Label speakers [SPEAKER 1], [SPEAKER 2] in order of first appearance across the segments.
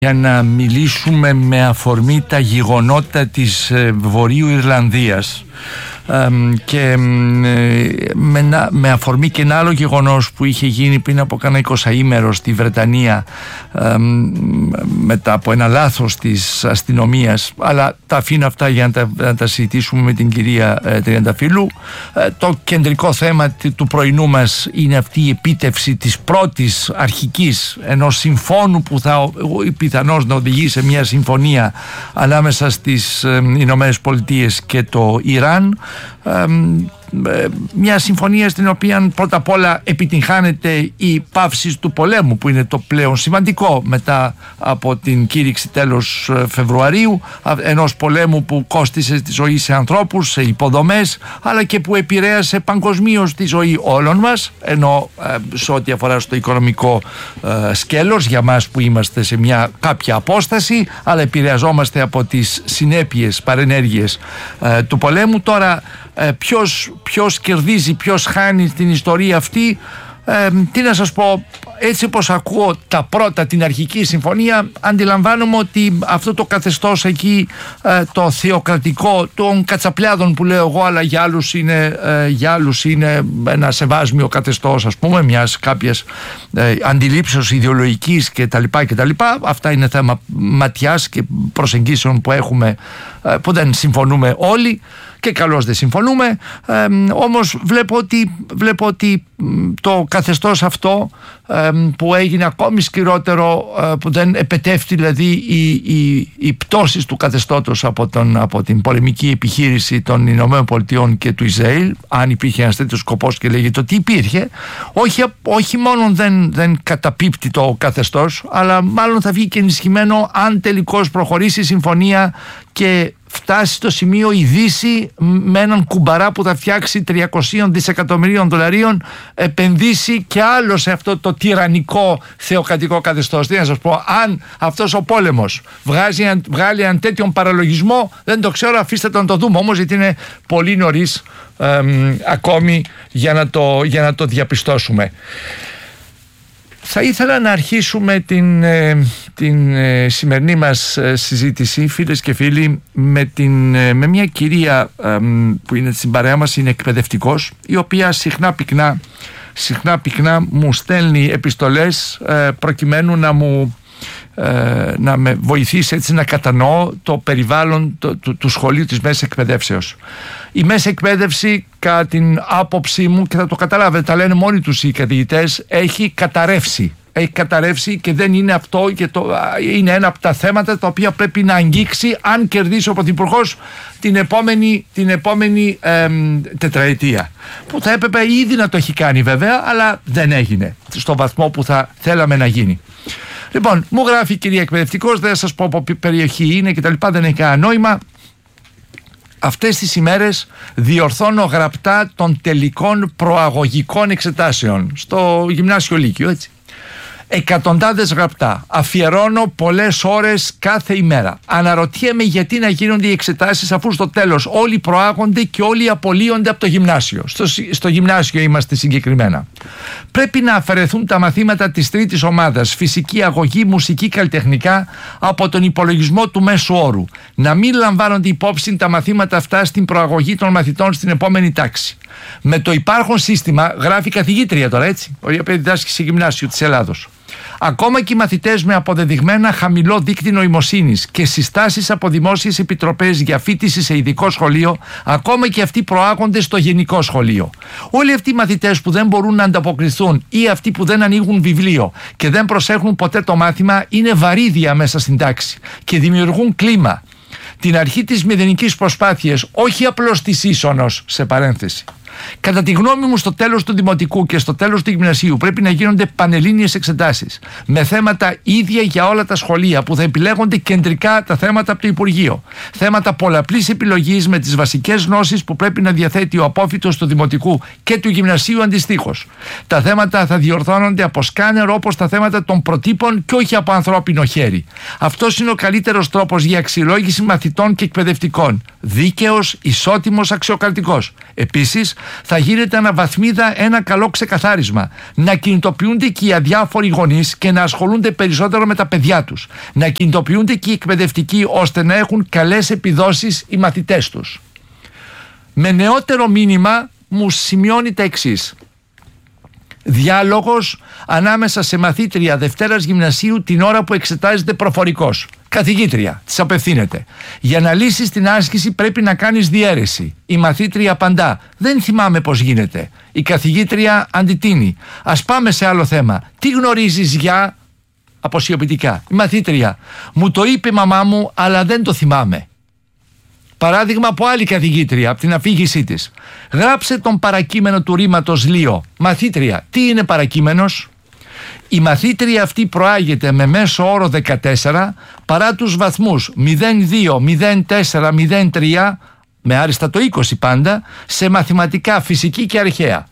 [SPEAKER 1] για να μιλήσουμε με αφορμή τα γεγονότα της Βορείου Ιρλανδίας και με αφορμή και ένα άλλο γεγονός που είχε γίνει πριν από κάνα 20ημερο στη Βρετανία μετά από ένα λάθος της αστυνομίας, αλλά τα αφήνω αυτά για να τα συζητήσουμε με την κυρία Τριανταφύλλου. Το κεντρικό θέμα του πρωινού μας είναι αυτή η επίτευξη της πρώτης αρχικής ενός συμφώνου που θα πιθανώς να οδηγεί σε μια συμφωνία ανάμεσα στις Ηνωμένες Πολιτείες και το Ιράν, μια συμφωνία στην οποία πρώτα απ' όλα επιτυγχάνεται η πάυση του πολέμου, που είναι το πλέον σημαντικό μετά από την κήρυξη τέλος Φεβρουαρίου, ενός πολέμου που κόστισε τη ζωή σε ανθρώπους, σε υποδομές, αλλά και που επηρέασε παγκοσμίως τη ζωή όλων μας, ενώ σε ό,τι αφορά στο οικονομικό σκέλος για μας που είμαστε σε μια κάποια απόσταση, αλλά επηρεαζόμαστε από τις συνέπειες, παρενέργειες του πολέμου. Τώρα ποιος κερδίζει, ποιος χάνει στην ιστορία αυτή, τι να σας πω, έτσι όπως ακούω την αρχική συμφωνία, αντιλαμβάνομαι ότι αυτό το καθεστώς εκεί, το θεοκρατικό των κατσαπλιάδων που λέω εγώ, αλλά για άλλους είναι ένα σεβάσμιο καθεστώς, ας πούμε, μιας κάποιας αντιλήψεως ιδεολογικής κτλ. Αυτά είναι θέμα ματιάς και προσεγγίσεων που έχουμε, που δεν συμφωνούμε όλοι και καλώς δεν συμφωνούμε, όμως βλέπω ότι το καθεστώς αυτό που έγινε ακόμη σκληρότερο, που δεν επετεύχθη δηλαδή η πτώση του καθεστώτος από την πολεμική επιχείρηση των Ηνωμένων Πολιτειών και του Ισραήλ, αν υπήρχε ένας τέτοιος σκοπός και λέγεται ότι υπήρχε, όχι μόνο δεν καταπίπτει το καθεστώς, αλλά μάλλον θα βγει και ενισχυμένο αν τελικώς προχωρήσει η συμφωνία και φτάσει στο σημείο η Δύση με έναν κουμπαρά που θα φτιάξει $300 δισεκατομμυρίων, επενδύσει και άλλο σε αυτό το τυραννικό θεοκρατικό καθεστώς. Τι να σας πω, αν αυτός ο πόλεμος βγάλει έναν τέτοιον παραλογισμό, δεν το ξέρω, αφήστε το να το δούμε όμως, γιατί είναι πολύ νωρίς ακόμη για να το διαπιστώσουμε. Θα ήθελα να αρχίσουμε την σημερινή μας συζήτηση, φίλες και φίλοι, με μια κυρία που είναι στην παρέα μας, είναι εκπαιδευτικός, η οποία συχνά πυκνά μου στέλνει επιστολές προκειμένου να με βοηθήσει έτσι να κατανοώ το περιβάλλον του σχολείου της μέσης εκπαιδεύσεως. Η μέση εκπαίδευση, κατά την άποψή μου, και θα το καταλάβετε, τα λένε μόνοι τους οι καθηγητές, έχει καταρρεύσει και δεν είναι αυτό, και είναι ένα από τα θέματα τα οποία πρέπει να αγγίξει αν κερδίσει ο Πρωθυπουργός την επόμενη τετραετία, που θα έπρεπε ήδη να το έχει κάνει βέβαια, αλλά δεν έγινε στο βαθμό που θα θέλαμε να γίνει. Λοιπόν, μου γράφει η κυρία εκπαιδευτικός, δεν θα σας πω από ποια περιοχή είναι και τα λοιπά, δεν έχει κανένα νόημα. Αυτές τις ημέρες διορθώνω γραπτά των τελικών προαγωγικών εξετάσεων στο γυμνάσιο λύκειο, έτσι. Εκατοντάδες γραπτά. Αφιερώνω πολλές ώρες κάθε ημέρα. Αναρωτιέμαι γιατί να γίνονται οι εξετάσεις, αφού στο τέλος όλοι προάγονται και όλοι απολύονται από το γυμνάσιο. Στο γυμνάσιο είμαστε συγκεκριμένα. Πρέπει να αφαιρεθούν τα μαθήματα της τρίτης ομάδας, φυσική, αγωγή, μουσική, καλλιτεχνικά, από τον υπολογισμό του μέσου όρου. Να μην λαμβάνονται υπόψη τα μαθήματα αυτά στην προαγωγή των μαθητών στην επόμενη τάξη. Με το υπάρχον σύστημα, γράφει η καθηγήτρια τώρα, έτσι, η οποία διδάσκει σε γυμνάσιο της Ελλάδος. Ακόμα και οι μαθητές με αποδεδειγμένα χαμηλό δείκτη νοημοσύνης και συστάσεις από δημόσιες επιτροπές για φοιτηση σε ειδικό σχολείο, ακόμα και αυτοί προάγονται στο γενικό σχολείο. Όλοι αυτοί οι μαθητές που δεν μπορούν να ανταποκριθούν ή αυτοί που δεν ανοίγουν βιβλίο και δεν προσέχουν ποτέ το μάθημα είναι βαρύδια μέσα στην τάξη και δημιουργούν κλίμα. Την αρχή της μηδενικής προσπάθειας, όχι απλώς της ίσονος, σε παρένθεση. Κατά τη γνώμη μου, στο τέλος του δημοτικού και στο τέλος του γυμνασίου πρέπει να γίνονται πανελλήνιες εξετάσεις με θέματα ίδια για όλα τα σχολεία, που θα επιλέγονται κεντρικά τα θέματα από το Υπουργείο. Θέματα πολλαπλής επιλογής με τις βασικές γνώσεις που πρέπει να διαθέτει ο απόφοιτος του δημοτικού και του γυμνασίου αντιστοίχως. Τα θέματα θα διορθώνονται από σκάνερ, όπως τα θέματα των προτύπων, και όχι από ανθρώπινο χέρι. Αυτός είναι ο καλύτερος τρόπος για αξιολόγηση μαθητών και εκπαιδευτικών. Δίκαιος, ισότιμος, αξιοκρατικός. Επίσης, θα γίνεται αναβαθμίδα ένα καλό ξεκαθάρισμα. Να κινητοποιούνται και οι αδιάφοροι γονείς και να ασχολούνται περισσότερο με τα παιδιά τους. Να κινητοποιούνται και οι εκπαιδευτικοί ώστε να έχουν καλές επιδόσεις οι μαθητές τους. Με νεότερο μήνυμα μου σημειώνει τα εξής. Διάλογος ανάμεσα σε μαθήτρια Δευτέρας Γυμνασίου την ώρα που εξετάζεται προφορικός. Καθηγήτρια, της απευθύνεται. Για να λύσεις την άσκηση πρέπει να κάνεις διαίρεση. Η μαθήτρια απαντά. Δεν θυμάμαι πώς γίνεται. Η καθηγήτρια αντιτείνει. Ας πάμε σε άλλο θέμα. Τι γνωρίζεις για... Αποσιοποιητικά. Η μαθήτρια. Μου το είπε η μαμά μου, αλλά δεν το θυμάμαι. Παράδειγμα από άλλη καθηγήτρια, από την αφήγησή της. Γράψε τον παρακείμενο του ρήματος Λίο. Μαθήτρια, τι είναι παρακείμενος? Η μαθήτρια αυτή προάγεται με μέσο όρο 14 παρά τους βαθμούς 02, 04, 03, με άριστα το 20 πάντα, σε μαθηματικά, φυσική και αρχαία.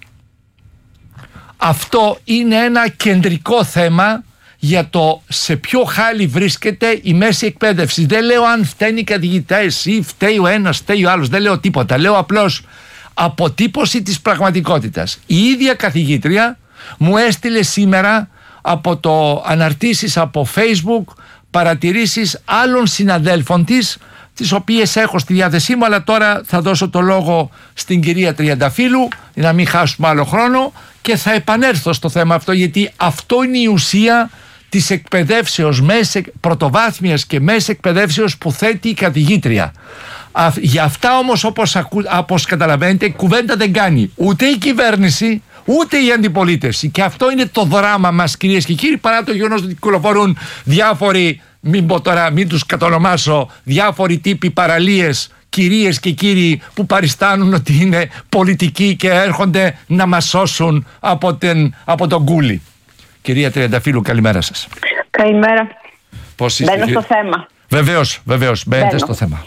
[SPEAKER 1] Αυτό είναι ένα κεντρικό θέμα για το σε ποιο χάλι βρίσκεται η μέση εκπαίδευση. Δεν λέω αν φταίνει οι καθηγητές ή φταίει ο ένας, φταίει ο άλλος. Δεν λέω τίποτα. Λέω απλώς αποτύπωση της πραγματικότητας. Η ίδια καθηγήτρια μου έστειλε σήμερα από το αναρτήσεις από Facebook παρατηρήσεις άλλων συναδέλφων της, τις οποίες έχω στη διάθεσή μου, αλλά τώρα θα δώσω το λόγο στην κυρία Τριανταφύλου για να μην χάσουμε άλλο χρόνο και θα επανέλθω στο θέμα αυτό, γιατί αυτό είναι η ουσία της εκπαιδεύσεως, πρωτοβάθμιας και μέση εκπαιδεύσεως που θέτει η καθηγήτρια. Για αυτά όμως, όπως καταλαβαίνετε, κουβέντα δεν κάνει ούτε η κυβέρνηση ούτε η αντιπολίτευση, και αυτό είναι το δράμα μας, κυρίες και κύριοι, παρά το γεγονός ότι κυκλοφορούν διάφοροι, μην πω τώρα, μην τους κατονομάσω, διάφοροι τύποι παραλίες, κυρίες και κύριοι που παριστάνουν ότι είναι πολιτικοί και έρχονται να μας σώσουν από τον κούλι. Κυρία Τριανταφύλου, καλημέρα σας.
[SPEAKER 2] Καλημέρα.
[SPEAKER 1] Πώς είστε?
[SPEAKER 2] Μπαίνω στο θέμα.
[SPEAKER 1] Βεβαίως, μπαίνετε στο θέμα.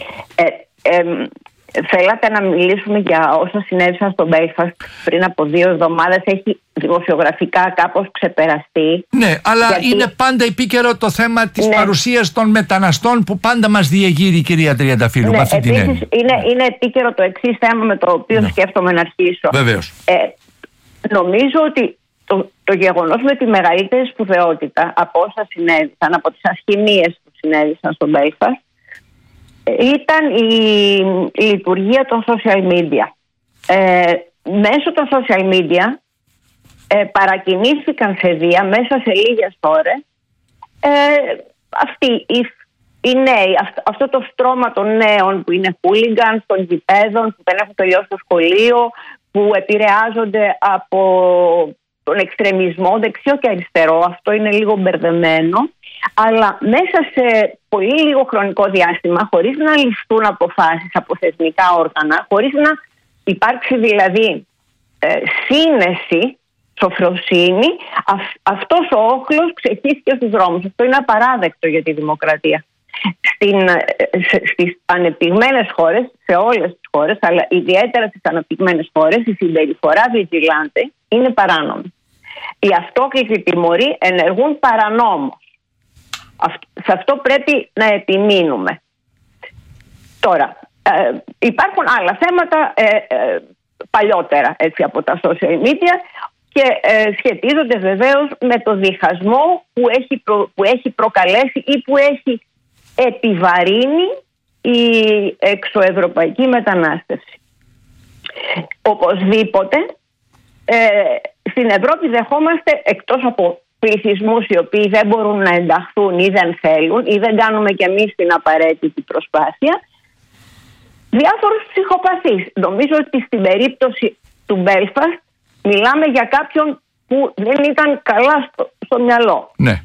[SPEAKER 2] Θέλατε να μιλήσουμε για όσα συνέβησαν στο Μπέλφαστ πριν από 2 εβδομάδες. Έχει δημοσιογραφικά κάπως ξεπεραστεί.
[SPEAKER 1] Ναι, αλλά είναι πάντα επίκαιρο το θέμα της παρουσίας των μεταναστών που πάντα μας διεγείρει η κυρία Τριανταφύλου.
[SPEAKER 2] Ναι, επίσης είναι επίκαιρο το εξής θέμα με το οποίο σκέφτομαι να αρχίσω.
[SPEAKER 1] Βεβαίως.
[SPEAKER 2] Νομίζω ότι το γεγονός με τη μεγαλύτερη σπουδαιότητα από όσα συνέβησαν, από τις ασχημίες που συνέβησαν στο Μπέλφαστ, ήταν η λειτουργία των social media. Μέσω των social media παρακινήθηκαν σε βία μέσα σε λίγες ώρες αυτοί οι νέοι, αυτό το στρώμα των νέων που είναι hooligans, των γηπέδων που δεν έχουν τελειώσει το σχολείο, που επηρεάζονται από τον εξτρεμισμό δεξιό και αριστερό. Αυτό είναι λίγο μπερδεμένο, αλλά μέσα σε πολύ λίγο χρονικό διάστημα, χωρίς να ληφθούν αποφάσεις από θεσμικά όργανα, χωρίς να υπάρξει δηλαδή σύνεση, σοφροσύνη, αυτός ο όχλος ξεχύθηκε στους δρόμους. Αυτό είναι απαράδεκτο για τη δημοκρατία. Στις ανεπτυγμένες χώρες, σε όλες τις χώρες, αλλά ιδιαίτερα στις ανεπτυγμένες χώρες, η συμπεριφορά vigilante είναι παράνομη. Οι αυτόκλητοι τιμωροί ενεργούν παρανόμως. Σε αυτό πρέπει να επιμείνουμε. Τώρα, υπάρχουν άλλα θέματα παλιότερα από τα social media και σχετίζονται βεβαίως με το διχασμό που έχει προκαλέσει ή που έχει επιβαρύνει η εξωευρωπαϊκή μετανάστευση. Οπωσδήποτε στην Ευρώπη δεχόμαστε, εκτός από πληθυσμούς οι οποίοι δεν μπορούν να ενταχθούν ή δεν θέλουν ή δεν κάνουμε κι εμείς την απαραίτητη προσπάθεια, διάφορους ψυχοπαθείς. Νομίζω ότι στην περίπτωση του Μπέλφαστ μιλάμε για κάποιον που δεν ήταν καλά στο μυαλό.
[SPEAKER 1] Ναι.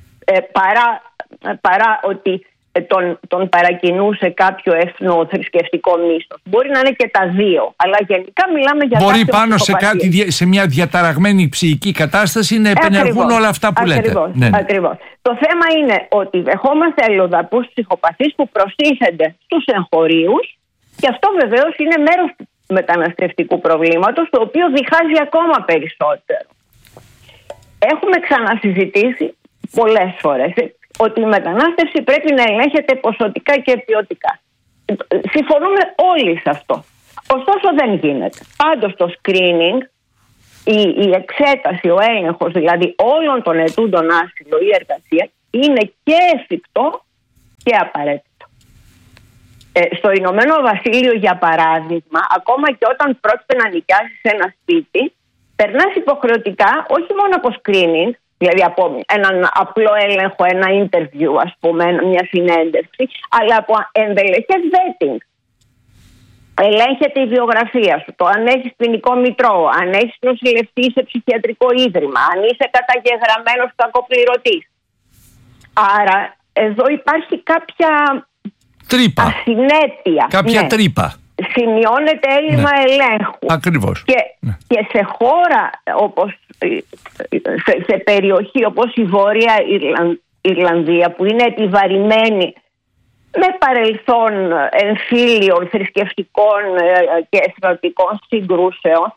[SPEAKER 2] Παρά ότι τον παρακινούσε κάποιο εθνοθρησκευτικό μίσθος. Μπορεί να είναι και τα δύο, αλλά γενικά μιλάμε για
[SPEAKER 1] μπορεί πάνω σε μια διαταραγμένη ψυχική κατάσταση να επενεργούν όλα αυτά που λέτε.
[SPEAKER 2] Ακριβώς. Το θέμα είναι ότι δεχόμαστε αλλοδαπούς ψυχοπαθείς που προστίθενται στους εγχωρίους, και αυτό βεβαίως είναι μέρος του μεταναστευτικού προβλήματος, το οποίο διχάζει ακόμα περισσότερο. Έχουμε ξανασυζητήσει πολλές φορές ότι η μετανάστευση πρέπει να ελέγχεται ποσοτικά και ποιοτικά. Συμφωνούμε όλοι σε αυτό. Ωστόσο δεν γίνεται. Πάντως το screening, η εξέταση, ο έλεγχος δηλαδή όλων των ετούντων άσυλο ή εργασία είναι και εφικτό και απαραίτητο. Στο Ηνωμένο Βασίλειο, για παράδειγμα, ακόμα και όταν πρόκειται να νοικιάσεις ένα σπίτι, περνάς υποχρεωτικά όχι μόνο από screening, δηλαδή από έναν απλό έλεγχο, ένα interview, ας πούμε, μια συνέντευξη, αλλά από ενδελεχές vetting. Ελέγχεται η βιογραφία σου, το αν έχεις ποινικό μητρό, αν έχεις νοσηλευτεί σε ψυχιατρικό ίδρυμα, αν είσαι καταγεγραμμένος κακοπληρωτής. Άρα εδώ υπάρχει κάποια
[SPEAKER 1] τρύπα.
[SPEAKER 2] Ασυνέπεια.
[SPEAKER 1] Κάποια τρύπα.
[SPEAKER 2] Σημειώνεται έλλειμμα ελέγχου.
[SPEAKER 1] Ακριβώς.
[SPEAKER 2] Και σε χώρα όπως σε περιοχή όπως η Βόρεια Ιρλανδία, που είναι επιβαρημένη με παρελθόν εμφύλιων, θρησκευτικών και στρατιωτικών συγκρούσεων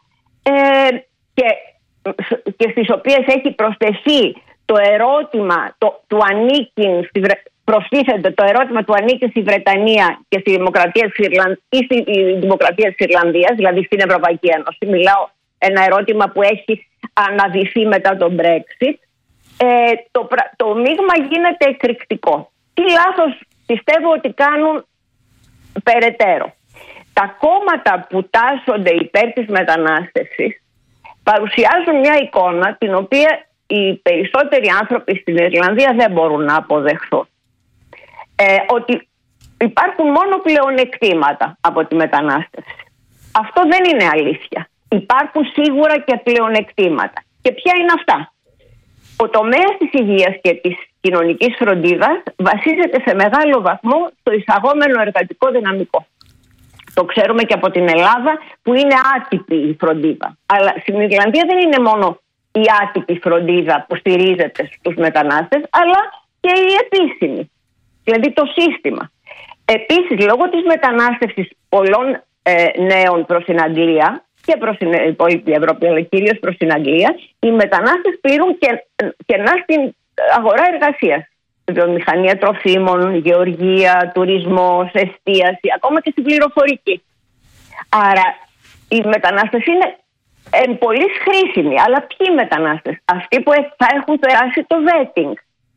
[SPEAKER 2] και στις οποίες έχει προσθεθεί το ερώτημα του ανήκει προστίθεται το ερώτημα του ανήκει στη Βρετανία και στη Δημοκρατία της Ιρλανδίας, δηλαδή στην Ευρωπαϊκή Ένωση. Μιλάω ένα ερώτημα που έχει αναδυθεί μετά τον Brexit. Το μείγμα γίνεται εκρηκτικό. Τι λάθος πιστεύω ότι κάνουν περαιτέρω? Τα κόμματα που τάσσονται υπέρ της μετανάστευσης παρουσιάζουν μια εικόνα την οποία οι περισσότεροι άνθρωποι στην Ιρλανδία δεν μπορούν να αποδεχθούν. Ότι υπάρχουν μόνο πλεονεκτήματα από τη μετανάστευση. Αυτό δεν είναι αλήθεια. Υπάρχουν σίγουρα και πλεονεκτήματα. Και ποια είναι αυτά? Ο τομέας της υγείας και της κοινωνικής φροντίδας βασίζεται σε μεγάλο βαθμό στο εισαγόμενο εργατικό δυναμικό. Το ξέρουμε και από την Ελλάδα, που είναι άτυπη η φροντίδα. Αλλά στην Ιρλανδία δεν είναι μόνο η άτυπη φροντίδα που στηρίζεται στους μετανάστες, αλλά και η επίσημη. Δηλαδή το σύστημα. Επίσης, λόγω της μετανάστευσης πολλών νέων προς την Αγγλία και προς την υπόλοιπη Ευρώπη, αλλά κυρίως προς την Αγγλία, οι μετανάστες πληρούν κενά στην αγορά εργασίας. Βιομηχανία τροφίμων, γεωργία, τουρισμός, εστίαση, ακόμα και στην πληροφορική. Άρα οι μετανάστες είναι πολύ χρήσιμοι. Αλλά ποιοι μετανάστες? Αυτοί που θα έχουν περάσει το vetting.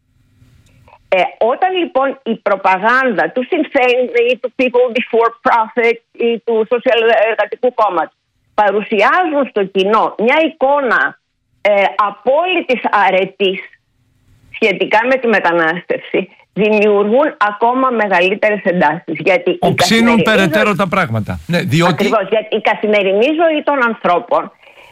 [SPEAKER 2] Όταν λοιπόν η προπαγάνδα του Sinn Féin ή του People Before Profit ή του Σοσιαλεργατικού Κόμματος παρουσιάζουν στο κοινό μια εικόνα απόλυτης αρετής σχετικά με τη μετανάστευση, δημιουργούν ακόμα μεγαλύτερες εντάσεις.
[SPEAKER 1] Οξύνουν περαιτέρω τα πράγματα. Ναι,
[SPEAKER 2] Ακριβώς, γιατί η καθημερινή ζωή των ανθρώπων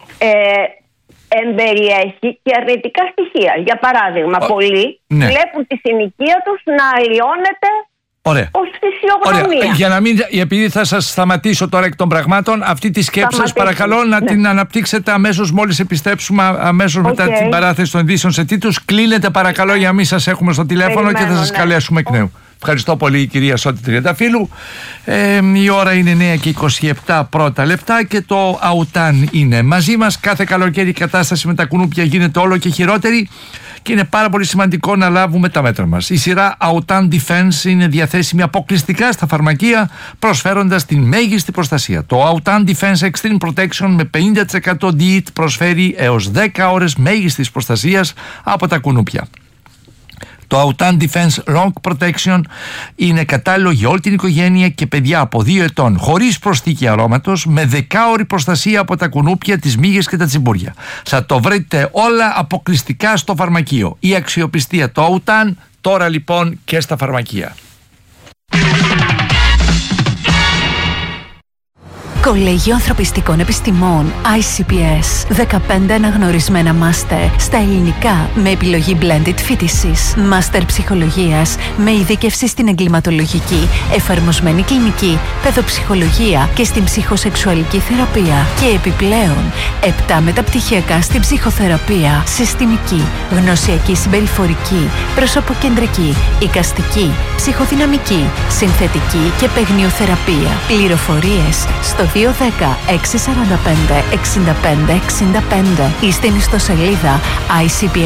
[SPEAKER 2] εμπεριέχει και αρνητικά στοιχεία. Για παράδειγμα, πολλοί βλέπουν τη συνοικία τους να αλλοιώνεται ως φυσιογνωμία.
[SPEAKER 1] Ωραία. Για να μην, επειδή θα σας σταματήσω τώρα εκ των πραγμάτων, αυτή τη σκέψη σας παρακαλώ να την αναπτύξετε αμέσως μόλις επιστρέψουμε, αμέσως μετά την παράθεση των ειδήσεων σε τίτλους. Κλείνετε παρακαλώ για να μην σας έχουμε στο τηλέφωνο και θα σας καλέσουμε εκ νέου. Ευχαριστώ πολύ, κυρία Σώτη Τριανταφύλου. Η ώρα είναι 9:27 πρώτα λεπτά και το Αουτάν είναι μαζί μας. Κάθε καλοκαίρι η κατάσταση με τα κουνούπια γίνεται όλο και χειρότερη και είναι πάρα πολύ σημαντικό να λάβουμε τα μέτρα μας. Η σειρά Aoutan Defense είναι διαθέσιμη αποκλειστικά στα φαρμακεία, προσφέροντας την μέγιστη προστασία. Το Aoutan Defense Extreme Protection με 50% DEET προσφέρει έως 10 ώρες μέγιστης προστασίας από τα κουνούπια. Το Aoutan Defense Rock Protection είναι κατάλληλο για όλη την οικογένεια και παιδιά από 2 ετών, χωρίς προσθήκη αρώματος, με 10ωρη προστασία από τα κουνούπια, τις μύγες και τα τσιμπούρια. Θα το βρείτε όλα αποκλειστικά στο φαρμακείο. Η αξιοπιστία του Aoutan τώρα λοιπόν και στα φαρμακεία.
[SPEAKER 3] Κολέγιο Ανθρωπιστικών Επιστημών ICPS. 15 αναγνωρισμένα μάστερ στα ελληνικά με επιλογή blended φοιτησης. Μάστερ ψυχολογίας με ειδίκευση στην εγκληματολογική, εφαρμοσμένη κλινική, παιδοψυχολογία και στην ψυχοσεξουαλική θεραπεία. Και επιπλέον 7 μεταπτυχιακά στην ψυχοθεραπεία, συστημική, γνωσιακή συμπεριφορική, προσωποκεντρική, εικαστική, ψυχοδυναμική, συνθετική και παιγνιοθεραπεία. Πληροφορίες στο 210 645 65 65 ή στην ιστοσελίδα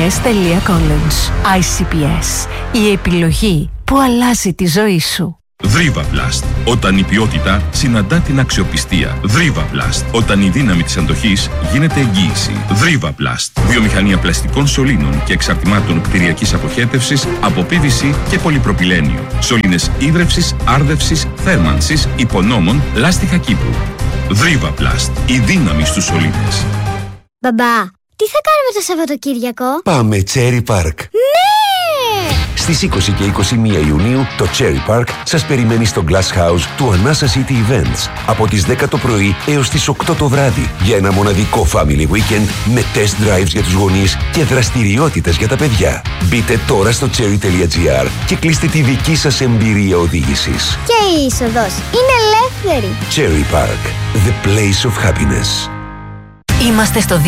[SPEAKER 3] icps.college. ICPS. Η επιλογή που αλλάζει τη ζωή σου.
[SPEAKER 4] Δρίβαπλαστ. Όταν η ποιότητα συναντά την αξιοπιστία. Δρίβαπλαστ. Όταν η δύναμη της αντοχής γίνεται εγγύηση. Δρίβαπλαστ. Βιομηχανία πλαστικών σωλήνων και εξαρτημάτων κτηριακής αποχέτευσης από PVC και πολυπροπυλένιο. Σωλήνες ίδρευσης, άρδευσης, θέρμανσης, υπονόμων, λάστιχα κήπου. Δρίβαπλαστ. Η δύναμη στους σωλήνες.
[SPEAKER 5] Μπαμπά, τι θα κάνουμε το Σαββατοκύριακο?
[SPEAKER 6] Πάμε Cherry Park.
[SPEAKER 5] Ναι!
[SPEAKER 6] Στις 20 και 21 Ιουνίου το Cherry Park σας περιμένει στο Glass House του Anasa City Events από τις 10 το πρωί έως τις 8 το βράδυ για ένα μοναδικό family weekend με test drives για τους γονείς και δραστηριότητες για τα παιδιά. Μπείτε τώρα στο cherry.gr και κλείστε τη δική σας εμπειρία οδήγησης.
[SPEAKER 5] Και η είσοδος είναι ελεύθερη.
[SPEAKER 6] Cherry Park, the place of happiness.
[SPEAKER 3] Είμαστε στο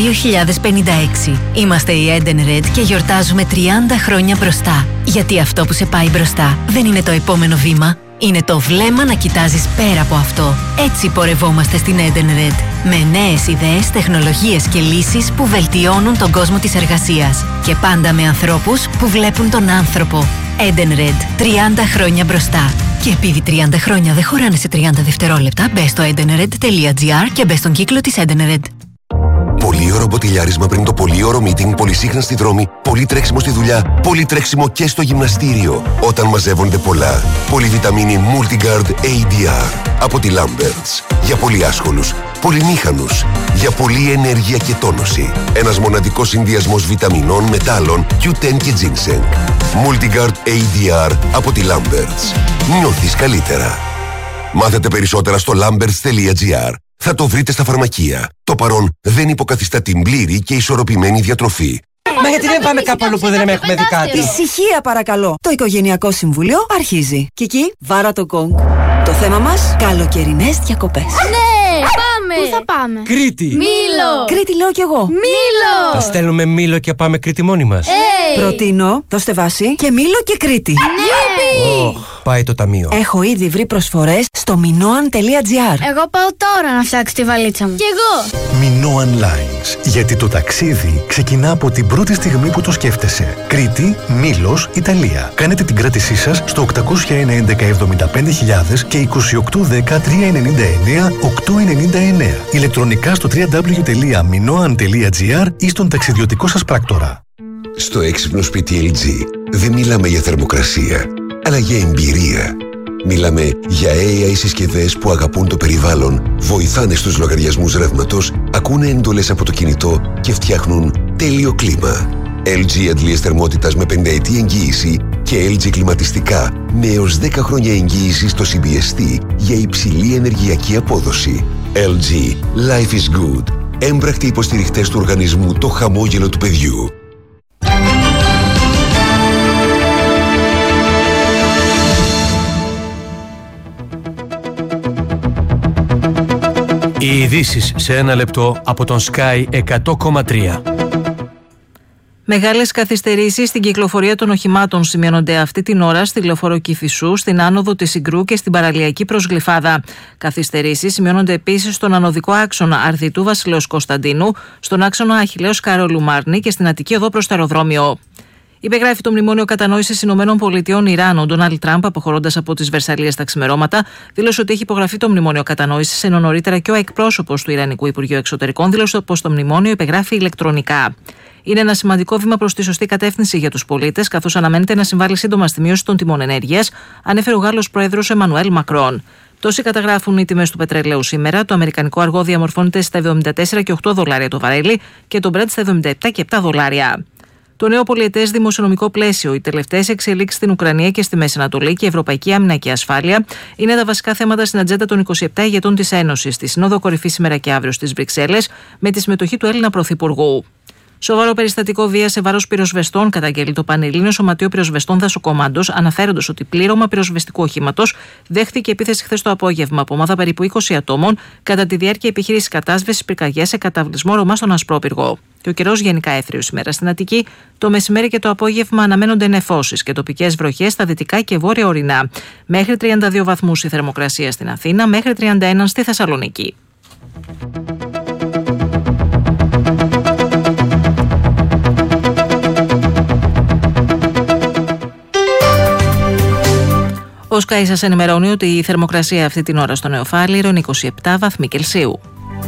[SPEAKER 3] 2056. Είμαστε η Edenred και γιορτάζουμε 30 χρόνια μπροστά. Γιατί αυτό που σε πάει μπροστά δεν είναι το επόμενο βήμα. Είναι το βλέμμα να κοιτάζεις πέρα από αυτό. Έτσι πορευόμαστε στην Edenred. Με νέες ιδέες, τεχνολογίες και λύσεις που βελτιώνουν τον κόσμο της εργασίας. Και πάντα με ανθρώπους που βλέπουν τον άνθρωπο. Edenred. 30 χρόνια μπροστά. Και επειδή 30 χρόνια δεν χωράνε σε 30 δευτερόλεπτα, μπες στο edenred.gr και μπες στον κύκλο της Edenred.
[SPEAKER 6] Πολύ ωραίο μποτιλιάρισμα πριν το πολύ ωραίο meeting, πολύ σύγχρονα στη δρόμη, πολύ τρέξιμο στη δουλειά, πολύ τρέξιμο και στο γυμναστήριο. Όταν μαζεύονται πολλά. Πολυβιταμίνη Multigard ADR από τη Lamberts. Για πολύ άσχολους, πολυμήχανους. Για πολλή ενέργεια και τόνωση. Ένας μοναδικός συνδυασμός βιταμινών, μετάλλων, Q10 και Ginseng. Multigard ADR από τη Lamberts. Νιώθεις καλύτερα. Μάθετε περισσότερα στο lamberts.gr. Θα το βρείτε στα φαρμακεία. Το παρόν δεν υποκαθιστά την πλήρη και ισορροπημένη διατροφή.
[SPEAKER 7] Μα γιατί δεν πάμε κάπου αλλού που δεν έχουμε δει κάτι?
[SPEAKER 8] Ησυχία παρακαλώ. Το Οικογενειακό Συμβούλιο αρχίζει. Κική, βάρα το γκονγκ. Το θέμα μας, καλοκαιρινές διακοπές.
[SPEAKER 5] Ναι, πάμε! Πού θα πάμε?
[SPEAKER 7] Κρήτη!
[SPEAKER 5] Μήλο!
[SPEAKER 8] Κρήτη λέω κι εγώ.
[SPEAKER 5] Μήλο!
[SPEAKER 7] Θα στέλνουμε Μήλο και πάμε Κρήτη μόνοι μας.
[SPEAKER 8] Προτείνω, δώστε βάση, και Μήλο και Κρήτη.
[SPEAKER 5] Ναι!
[SPEAKER 7] Πάει το ταμείο.
[SPEAKER 8] Έχω ήδη βρει προσφορές στο minoan.gr.
[SPEAKER 5] Εγώ πάω τώρα να φτιάξω τη βαλίτσα μου. Κι εγώ!
[SPEAKER 9] Minoan Lines. Γιατί το ταξίδι ξεκινά από την πρώτη στιγμή που το σκέφτεσαι. Κρήτη, Μήλος, Ιταλία. Κάνετε την κράτησή σας στο 801-1175.000 και 2810-399-899. Ηλεκτρονικά στο www.minoan.gr ή στον ταξιδιωτικό σας πράκτορα.
[SPEAKER 6] Στο έξυπνο σπίτι LG δεν μιλάμε για θερμοκρασία, αλλά για εμπειρία. Μιλάμε για AI συσκευές που αγαπούν το περιβάλλον, βοηθάνε στους λογαριασμούς ρεύματος, ακούνε εντολές από το κινητό και φτιάχνουν τέλειο κλίμα. LG αντλίες θερμότητας με 50ετή εγγύηση και LG κλιματιστικά με έως 10 χρόνια εγγύηση στο CBST για υψηλή ενεργειακή απόδοση. LG. Life is good. Έμπρακτοι υποστηριχτές του οργανισμού Το Χαμόγελο του Παιδιού.
[SPEAKER 7] Οι ειδήσεις σε ένα λεπτό από τον Sky 100,3.
[SPEAKER 10] Μεγάλες καθυστερήσεις στην κυκλοφορία των οχημάτων σημειώνονται αυτή την ώρα στη λεωφόρο Κηφισού, στην άνοδο της Συγκρού και στην παραλιακή προς Γλυφάδα. Καθυστερήσεις σημειώνονται επίσης στον ανωδικό άξονα Αρδιτού Βασιλέως Κωνσταντίνου, στον άξονα Αχιλλέως Καρόλου Μάρνη και στην Αττική οδό προς το αεροδρόμιο. Υπεγράφει το Μνημόνιο Κατανόησης ΗΠΑ Ιράν. Ο Ντόναλντ Τραμπ, αποχωρώντας από τις Βερσαλλίες τα ξημερώματα, δήλωσε ότι έχει υπογραφεί το Μνημόνιο Κατανόησης, ενώ νωρίτερα και ο εκπρόσωπος του Ιρανικού Υπουργείου Εξωτερικών δήλωσε πως το μνημόνιο υπεγράφει ηλεκτρονικά. Είναι ένα σημαντικό βήμα προς τη σωστή κατεύθυνση για τους πολίτες, καθώς αναμένεται να συμβάλλει σύντομα στη μείωση των τιμών ενέργειας, ανέφερε ο Γάλλος Πρόεδρος Εμμανουέλ Μακρόν. Τόσοι καταγράφουν οι τιμές του πετρελαίου σήμερα. Το αμερικανικό αργό διαμορφώνεται στα $74,8 το βαρέλι και το Brent στα $77,7. Το νέο πολιετές δημοσιονομικό πλαίσιο, οι τελευταίες εξελίξεις στην Ουκρανία και στη Μέση Ανατολή και η ευρωπαϊκή άμυνα και ασφάλεια είναι τα βασικά θέματα στην ατζέντα των 27 ηγετών της Ένωσης, στη Σύνοδο Κορυφής σήμερα και αύριο στις Βρυξέλλες, με τη συμμετοχή του Έλληνα Πρωθυπουργού. Σοβαρό περιστατικό βία σε βάρος πυροσβεστών καταγγέλει το Πανελλήνιο Σωματείο Πυροσβεστών Δασοκομάντος, αναφέροντας ότι πλήρωμα πυροσβεστικού οχήματος δέχθηκε επίθεση χθες το απόγευμα από ομάδα περίπου 20 ατόμων κατά τη διάρκεια επιχείρησης κατάσβεσης πυρκαγιάς σε καταβλισμό Ρωμά στον Ασπρόπυργο. Και ο καιρός γενικά έθριος σήμερα στην Αττική. Το μεσημέρι και το απόγευμα αναμένονται νεφώσεις και τοπικές βροχές στα δυτικά και βόρεια ορεινά. Μέχρι 32 βαθμούς η θερμοκρασία στην Αθήνα, μέχρι 31 στη Θεσσαλονίκη. Ο Εθνικό Sky σας ενημερώνει ότι η θερμοκρασία αυτή την ώρα στο Νεοφάλιρο είναι 27 βαθμοί Κελσίου.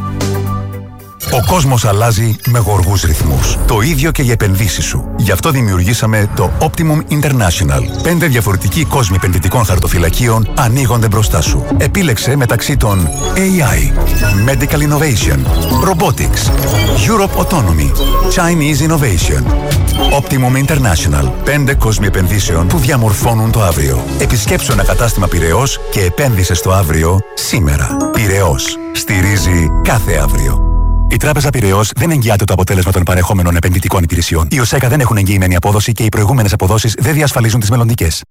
[SPEAKER 11] Ο κόσμος αλλάζει με γοργούς ρυθμούς. Το ίδιο και οι επενδύσεις σου. Γι' αυτό δημιουργήσαμε το Optimum International. 5 διαφορετικοί κόσμοι επενδυτικών χαρτοφυλακίων ανοίγονται μπροστά σου. Επίλεξε μεταξύ των AI, Medical Innovation, Robotics, Europe Autonomy, Chinese Innovation. Optimum International. 5 κόσμοι επενδύσεων που διαμορφώνουν το αύριο. Επισκέψου ένα κατάστημα Πειραιώς και επένδυσε στο αύριο σήμερα. Πειραιώς. Στηρίζει κάθε αύριο. Η Τράπεζα Πειραιώς δεν εγγυάται το αποτέλεσμα των παρεχόμενων επενδυτικών υπηρεσιών. Οι ΟΣΕΚΑ δεν έχουν εγγυημένη απόδοση και οι προηγούμενες αποδόσεις δεν διασφαλίζουν τις μελλοντικές.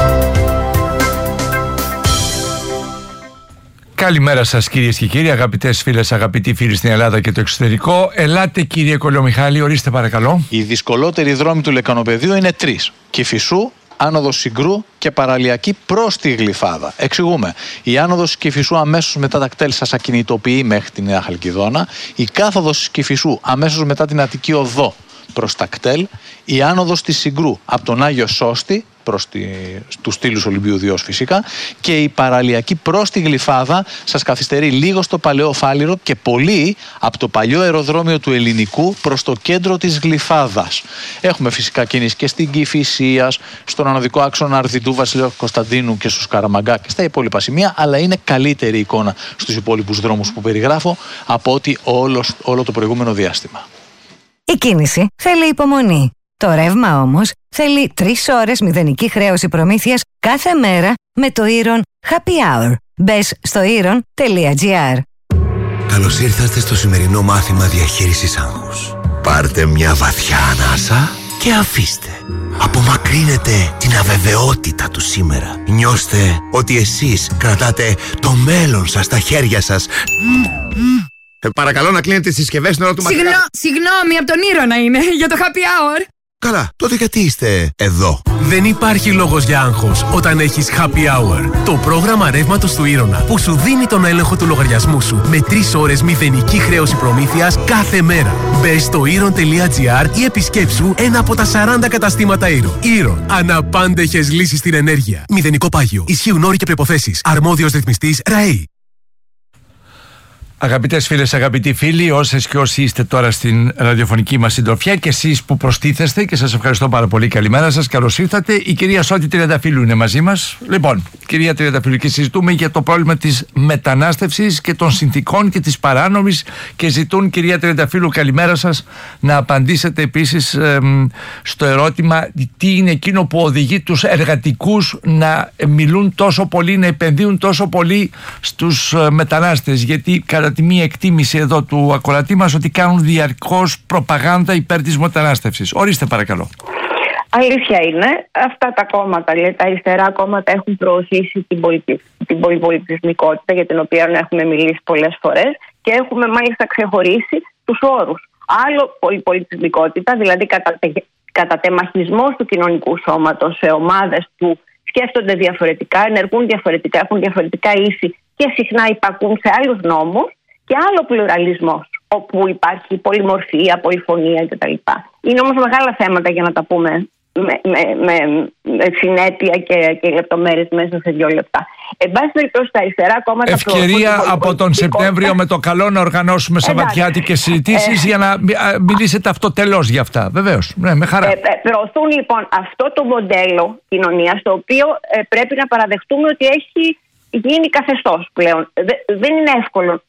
[SPEAKER 1] Καλημέρα σας κυρίες και κύριοι, αγαπητές φίλες, αγαπητοί φίλοι στην Ελλάδα και το εξωτερικό. Ελάτε κύριε Κολιομιχάλη, ορίστε παρακαλώ.
[SPEAKER 12] Οι δυσκολότεροι δρόμοι του Λεκανοπεδίου είναι 3. Κηφισού, άνοδος Συγκρού και παραλιακή προς τη Γλυφάδα. Εξηγούμε. Η άνοδος Κηφισού αμέσως μετά τα κτέλ σας ακινητοποιεί μέχρι τη Νέα Χαλκιδόνα. Η κάθοδος Κηφισού αμέσως μετά την Αττική Οδό προς τα κτέλ. Η άνοδος της Συγκρού από τον Άγιο Σώστη προς τους στήλους Ολυμπίου Διός φυσικά, και η παραλιακή προς τη Γλυφάδα σας καθυστερεί λίγο στο Παλαιό Φάληρο και πολύ από το παλιό αεροδρόμιο του Ελληνικού προς το κέντρο της Γλυφάδας. Έχουμε φυσικά κίνηση και στην Κηφισίας, στον ανωδικό άξονα Αρδιτού Βασιλείου Κωνσταντίνου και στους Καραμαγκά και στα υπόλοιπα σημεία, αλλά είναι καλύτερη εικόνα στους υπόλοιπους δρόμους που περιγράφω από ότι όλο το προηγούμενο διάστημα.
[SPEAKER 13] Η κίνηση θέλει υπομονή. Το ρεύμα όμως θέλει 3 ώρες μηδενική χρέωση προμήθειας κάθε μέρα με το Iron Happy Hour. Μπες στο iron.gr.
[SPEAKER 14] Καλώς ήρθατε στο σημερινό μάθημα διαχείρισης άγχους. Πάρτε μια βαθιά ανάσα και αφήστε. Απομακρύνετε την αβεβαιότητα του σήμερα. Νιώστε ότι εσείς κρατάτε το μέλλον σας στα χέρια σας.
[SPEAKER 15] Παρακαλώ να κλείνετε τις συσκευές στην ώρα του μαθήματος.
[SPEAKER 16] Συγγνώμη, από τον Ήρωνα είναι, για το happy hour.
[SPEAKER 14] Καλά, τότε γιατί είστε εδώ?
[SPEAKER 7] Δεν υπάρχει λόγος για άγχος όταν έχεις Happy Hour. Το πρόγραμμα ρεύματος του Ήρωνα που σου δίνει τον έλεγχο του λογαριασμού σου με 3 ώρες μηδενική χρέωση προμήθειας κάθε μέρα. Μπες στο iron.gr ή επισκέψου ένα από τα 40 καταστήματα Iron. Iron. Αναπάντεχες λύσεις στην ενέργεια. Μηδενικό πάγιο. Ισχύουν όροι και προϋποθέσεις. Αρμόδιος ρυθμιστής ΡΑΕΗ.
[SPEAKER 1] Αγαπητές φίλες, αγαπητοί φίλοι, όσες και όσοι είστε τώρα στην ραδιοφωνική μας συντροφιά και εσείς που προστίθεστε, και σας ευχαριστώ πάρα πολύ, καλημέρα σας, καλώς ήρθατε. Η κυρία Σώτη Τριανταφύλου είναι μαζί μας. Λοιπόν, κυρία Τριανταφύλου, και συζητούμε για το πρόβλημα της μετανάστευσης και των συνθηκών και της παράνομης, και ζητούν, κυρία Τριανταφύλου, καλημέρα σας, να απαντήσετε επίσης στο ερώτημα τι είναι εκείνο που οδηγεί τους εργατικούς να μιλούν τόσο πολύ, να επενδύουν τόσο πολύ στους μετανάστες, γιατί κατά τη μία εκτίμηση εδώ του ακροατή μας ότι κάνουν διαρκώς προπαγάνδα υπέρ της μετανάστευσης. Ορίστε παρακαλώ.
[SPEAKER 2] Αλήθεια είναι, αυτά τα κόμματα, τα αριστερά κόμματα έχουν προωθήσει την πολυπολιτισμικότητα, για την οποία έχουμε μιλήσει πολλές φορές, και έχουμε μάλιστα ξεχωρίσει τους όρους. Άλλο πολυπολιτισμικότητα, δηλαδή κατατεμαχισμός του κοινωνικού σώματος σε ομάδες που σκέφτονται διαφορετικά, ενεργούν διαφορετικά, έχουν διαφορετικά ήθη και συχνά υπακούν σε άλλους νόμους, και άλλο πλουραλισμός, όπου υπάρχει πολυμορφία, πολυφωνία κτλ. Είναι όμως μεγάλα θέματα για να τα πούμε με συνέπεια και λεπτομέρειες μέσα σε 2 λεπτά. Εν πάση περιπτώσει, τα αριστερά κόμματα.
[SPEAKER 1] Ευκαιρία από τον Σεπτέμβριο με το καλό να οργανώσουμε σαββατιάτικες συζητήσεις για να μιλήσετε αυτοτελώς για αυτά. Βεβαίως. Ναι, με χαρά.
[SPEAKER 2] Προωθούν λοιπόν αυτό το μοντέλο κοινωνίας, το οποίο πρέπει να παραδεχτούμε ότι έχει γίνει καθεστώς πλέον. Δεν είναι εύκολο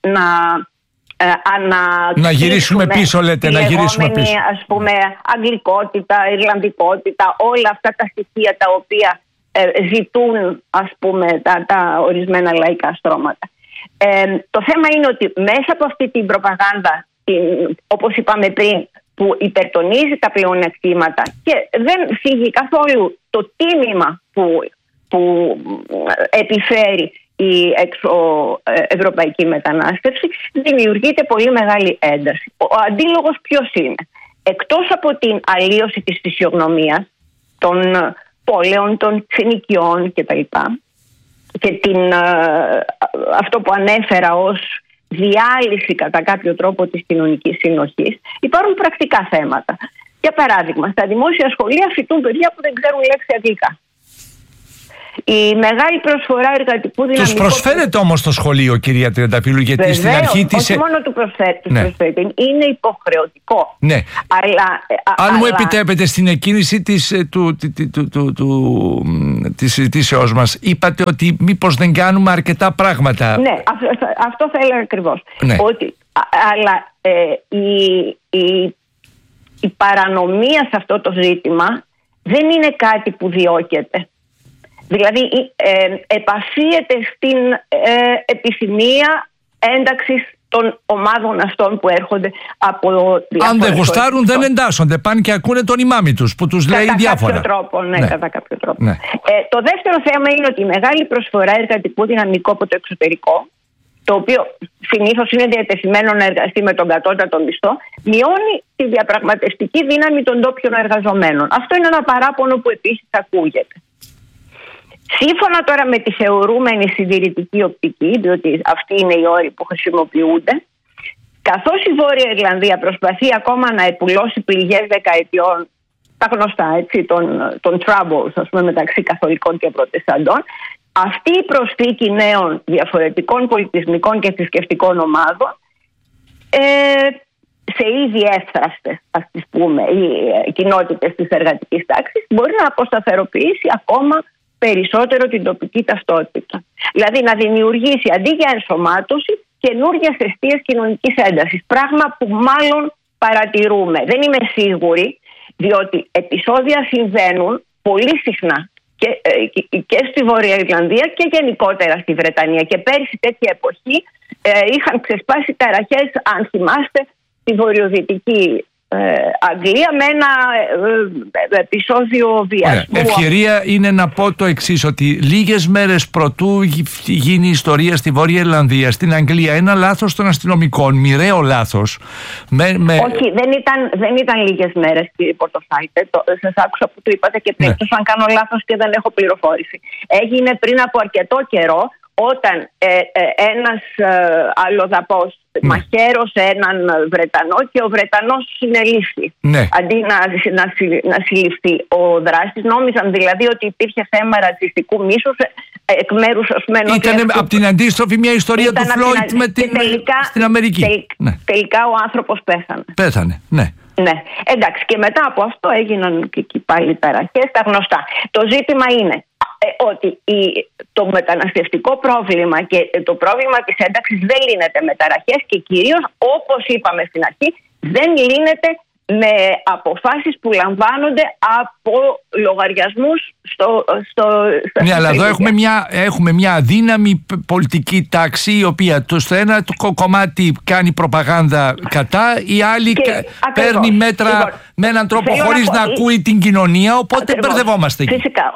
[SPEAKER 1] να γυρίσουμε πίσω, λέτε, να γυρίσουμε πίσω.
[SPEAKER 2] Ας πούμε, αγγλικότητα, ιρλανδικότητα, όλα αυτά τα στοιχεία τα οποία ζητούν, ας πούμε, τα ορισμένα λαϊκά στρώματα. Το θέμα είναι ότι μέσα από αυτή την προπαγάνδα, όπως είπαμε πριν, που υπερτονίζει τα πλεονεκτήματα και δεν φύγει καθόλου το τίμημα που επιφέρει η εξωευρωπαϊκή μετανάστευση, δημιουργείται πολύ μεγάλη ένταση. Ο αντίλογος ποιος είναι? Εκτός από την αλλίωση της φυσιογνωμίας των πόλεων, των συνοικιών κτλ. Και αυτό που ανέφερα ως διάλυση κατά κάποιο τρόπο της κοινωνικής συνοχής, υπάρχουν πρακτικά θέματα. Για παράδειγμα, στα δημόσια σχολεία φοιτούν παιδιά που δεν ξέρουν λέξη αγγλικά. Η μεγάλη προσφορά εργατικού δυναμικού.
[SPEAKER 1] Τους προσφέρεται όμως το σχολείο, κυρία Τριανταφύλλου, γιατί
[SPEAKER 2] βεβαίως,
[SPEAKER 1] στην αρχή της.
[SPEAKER 2] Όχι μόνο του προσφέρεται, είναι υποχρεωτικό.
[SPEAKER 1] Ναι. Αν μου
[SPEAKER 2] αλλά...
[SPEAKER 1] επιτρέπετε, στην εκκίνηση της συζητήσεως μας, είπατε ότι μήπως δεν κάνουμε αρκετά πράγματα.
[SPEAKER 2] Ναι, αυτό θα έλεγα ακριβώς.
[SPEAKER 1] Ναι.
[SPEAKER 2] Αλλά η παρανομία σε αυτό το ζήτημα δεν είναι κάτι που διώκεται. Δηλαδή επαφίεται στην επιθυμία ένταξης των ομάδων αυτών που έρχονται από διάφορες.
[SPEAKER 1] Αν δεν γουστάρουν δεν εντάσσονται, πάνε και ακούνε τον ημάμι τους που τους λέει διάφορα.
[SPEAKER 2] Κατά κάποιο τρόπο, ναι, κατά κάποιο τρόπο.
[SPEAKER 1] Ναι.
[SPEAKER 2] Το δεύτερο θέμα είναι ότι η μεγάλη προσφορά εργατικού δυναμικού από το εξωτερικό, το οποίο συνήθως είναι διατεθειμένο να εργαστεί με τον κατώτατο μισθό, μειώνει τη διαπραγματευτική δύναμη των ντόπιων εργαζομένων. Αυτό είναι ένα παράπονο που επίσης ακούγεται. Σύμφωνα τώρα με τη θεωρούμενη συντηρητική οπτική, διότι αυτοί είναι οι όροι που χρησιμοποιούνται, καθώς η Βόρεια Ιρλανδία προσπαθεί ακόμα να επουλώσει πληγές δεκαετιών, τα γνωστά έτσι, των troubles, ας πούμε, μεταξύ καθολικών και προτεσταντών, αυτή η προσθήκη νέων διαφορετικών πολιτισμικών και θρησκευτικών ομάδων σε ήδη εύθραστες, ας τις πούμε, οι κοινότητες της εργατικής τάξης, μπορεί να αποσταθεροποιήσει ακόμα περισσότερο την τοπική ταυτότητα. Δηλαδή να δημιουργήσει αντί για ενσωμάτωση καινούργιες αιστείες κοινωνικής έντασης. Πράγμα που μάλλον παρατηρούμε. Δεν είμαι σίγουρη, διότι επεισόδια συμβαίνουν πολύ συχνά και στη Βόρεια Ιρλανδία και γενικότερα στη Βρετανία. Και πέρσι τέτοια εποχή είχαν ξεσπάσει ταραχές, αν θυμάστε, στη βορειοδυτική Αγγλία με ένα επεισόδιο βιασμού.
[SPEAKER 1] Ευκαιρία είναι να πω το εξής, ότι λίγες μέρες προτού γίνει η ιστορία στη Βόρεια Ιρλανδία, στην Αγγλία, ένα λάθος των αστυνομικών, μοιραίο λάθος.
[SPEAKER 2] Όχι, δεν ήταν λίγες μέρες, κύριε Πορτοφάιτε. Σας άκουσα που το είπατε και πριν. Ναι. Αν κάνω λάθος και δεν έχω πληροφόρηση. Έγινε πριν από αρκετό καιρό, όταν ένας αλλοδαπός μαχαίρωσε έναν Βρετανό και ο Βρετανός συνελήφθη. Ναι. Αντί να συλληφθεί ο δράστης. Νόμιζαν δηλαδή ότι υπήρχε θέμα ρατσιστικού μίσους εκ μέρους, ας πούμε.
[SPEAKER 1] Ήταν από την αντίστροφη μια ιστορία του Φλόιντ στην Αμερική.
[SPEAKER 2] Τελικά ο άνθρωπος πέθανε.
[SPEAKER 1] Πέθανε, ναι.
[SPEAKER 2] Ναι, εντάξει, και μετά από αυτό έγιναν και εκεί πάλι ταραχές, τα γνωστά. Το ζήτημα είναι ότι το μεταναστευτικό πρόβλημα και το πρόβλημα της ένταξης δεν λύνεται με ταραχές και κυρίως, όπως είπαμε στην αρχή, δεν λύνεται με αποφάσεις που λαμβάνονται από λογαριασμούς
[SPEAKER 1] ναι, αλλά εδώ έχουμε μια αδύναμη πολιτική τάξη, η οποία στο ένα κομμάτι κάνει προπαγάνδα κατά, η άλλη παίρνει μέτρα με έναν τρόπο χωρίς να ακούει την κοινωνία, οπότε μπερδευόμαστε εκεί.
[SPEAKER 2] Φυσικά,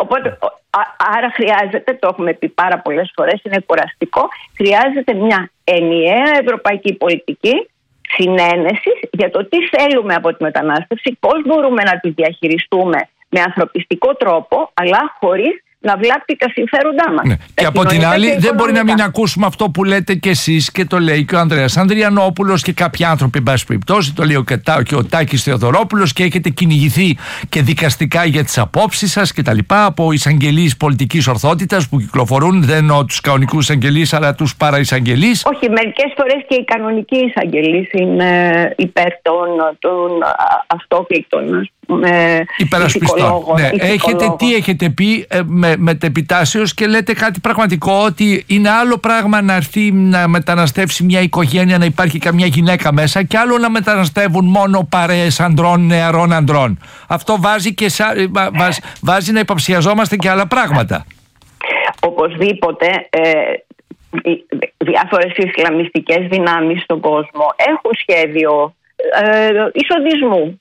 [SPEAKER 2] άρα χρειάζεται, το έχουμε πει πάρα πολλές φορές, είναι κουραστικό, χρειάζεται μια ενιαία ευρωπαϊκή πολιτική συνένεσης για το τι θέλουμε από τη μετανάστευση, πώς μπορούμε να τη διαχειριστούμε με ανθρωπιστικό τρόπο, αλλά χωρίς να βλάπτει τα συμφέροντά μας.
[SPEAKER 1] Ναι. Και από την άλλη, δεν μπορεί να μην ακούσουμε αυτό που λέτε κι εσείς και το λέει και ο Ανδρέας Ανδριανόπουλος και κάποιοι άνθρωποι, εν πάση περιπτώσει, το λέει και ο Τάκης Θεοδωρόπουλος, και έχετε κυνηγηθεί και δικαστικά για τις απόψεις σας και τα λοιπά από εισαγγελείς πολιτικής ορθότητας που κυκλοφορούν, δεν εννοώ τους κανονικούς εισαγγελείς, αλλά τους παραεισαγγελείς.
[SPEAKER 2] Όχι, μερικές φορές και οι κανονικοί εισαγγελείς είναι υπέρ των αυτόκληκτων
[SPEAKER 1] υπερασπιστών. Ναι. Τι έχετε πει μετεπιτάσεως και λέτε κάτι πραγματικό, ότι είναι άλλο πράγμα να έρθει να μεταναστεύσει μια οικογένεια, να υπάρχει καμιά γυναίκα μέσα, και άλλο να μεταναστεύουν μόνο παρέες ανδρών, νεαρών ανδρών. Αυτό βάζει να υποψιαζόμαστε και άλλα πράγματα.
[SPEAKER 2] Οπωσδήποτε διάφορες ισλαμιστικές δυνάμεις στον κόσμο έχουν σχέδιο εισοδισμού,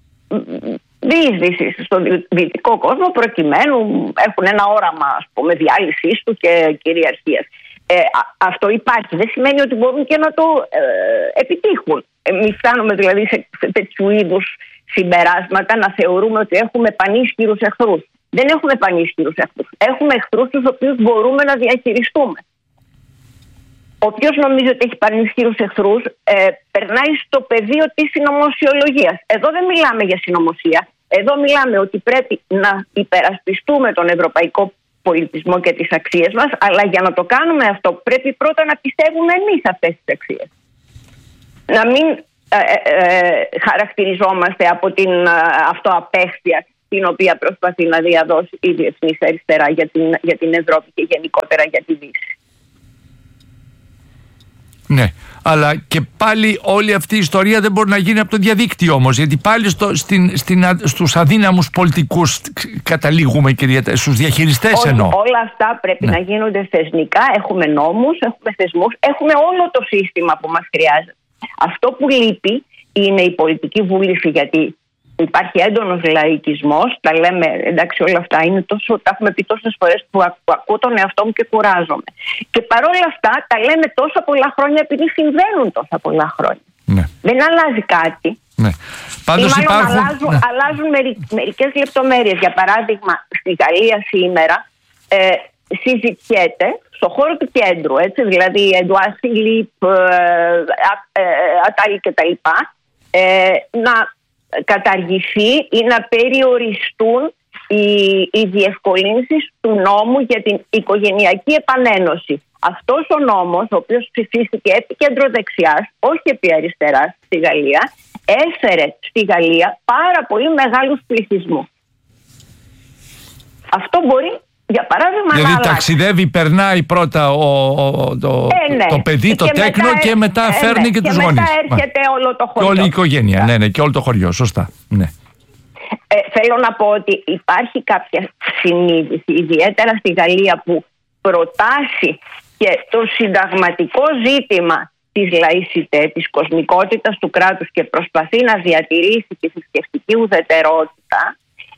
[SPEAKER 2] διείσδυσης στον δυτικό κόσμο, προκειμένου έχουν ένα όραμα, ας πούμε, διάλυσης του και κυριαρχίας. Αυτό υπάρχει. Δεν σημαίνει ότι μπορούν και να το επιτύχουν. Μην φτάνουμε δηλαδή σε τέτοιου είδους συμπεράσματα να θεωρούμε ότι έχουμε πανίσχυρους εχθρούς. Δεν έχουμε πανίσχυρους εχθρούς. Έχουμε εχθρούς τους οποίους μπορούμε να διαχειριστούμε. Όποιος νομίζει ότι έχει πανίσχυρους εχθρούς περνάει στο πεδίο της συνωμοσιολογίας. Εδώ δεν μιλάμε για συνωμοσία. Εδώ μιλάμε ότι πρέπει να υπερασπιστούμε τον ευρωπαϊκό πολιτισμό και τις αξίες μας, αλλά για να το κάνουμε αυτό πρέπει πρώτα να πιστεύουμε εμείς αυτές τις αξίες. Να μην χαρακτηριζόμαστε από την αυτοαπέχθεια την οποία προσπαθεί να διαδώσει η διεθνής αριστερά για την Ευρώπη και γενικότερα για τη Δύση.
[SPEAKER 1] Ναι, αλλά και πάλι όλη αυτή η ιστορία δεν μπορεί να γίνει από το διαδίκτυο όμως, γιατί πάλι στους αδύναμους πολιτικούς καταλήγουμε, κυρία, στους διαχειριστές εννοώ.
[SPEAKER 2] Όλα αυτά πρέπει να γίνονται θεσμικά, έχουμε νόμους, έχουμε θεσμούς, έχουμε όλο το σύστημα που μας χρειάζεται. Αυτό που λείπει είναι η πολιτική βούληση, γιατί υπάρχει έντονος λαϊκισμός. Τα λέμε, εντάξει, όλα αυτά είναι τόσο, τα έχουμε πει τόσες φορές που ακούω τον εαυτό μου και κουράζομαι. Και παρόλα αυτά τα λέμε τόσα πολλά χρόνια επειδή συμβαίνουν τόσα πολλά χρόνια. Ναι. Δεν αλλάζει κάτι.
[SPEAKER 1] Ναι. Πάντως
[SPEAKER 2] αλλάζουν μερικές λεπτομέρειες. Για παράδειγμα, στη Γαλλία σήμερα συζητιέται στο χώρο του κέντρου, έτσι, δηλαδή Εντουάρ Φιλίπ, Ατάλη κτλ. Να καταργηθεί ή να περιοριστούν οι διευκολύνσεις του νόμου για την οικογενειακή επανένωση. Αυτός ο νόμος, ο οποίος ψηφίστηκε επί κεντροδεξιάς, όχι επί αριστεράς στη Γαλλία, έφερε στη Γαλλία πάρα πολύ μεγάλους πληθυσμούς. Αυτό μπορεί, για παράδειγμα,
[SPEAKER 1] δηλαδή ταξιδεύει, περνάει πρώτα το παιδί, το τέκνο και μετά φέρνει και τους γονείς.
[SPEAKER 2] Και μετά έρχεται όλο το χωριό.
[SPEAKER 1] Και όλη η οικογένεια, ναι, και όλο το χωριό, σωστά. Ναι.
[SPEAKER 2] Θέλω να πω ότι υπάρχει κάποια συνείδηση, ιδιαίτερα στη Γαλλία, που προτάσει και το συνταγματικό ζήτημα της λαϊκιτέ, της κοσμικότητας του κράτους και προσπαθεί να διατηρήσει τη θρησκευτική ουδετερότητα.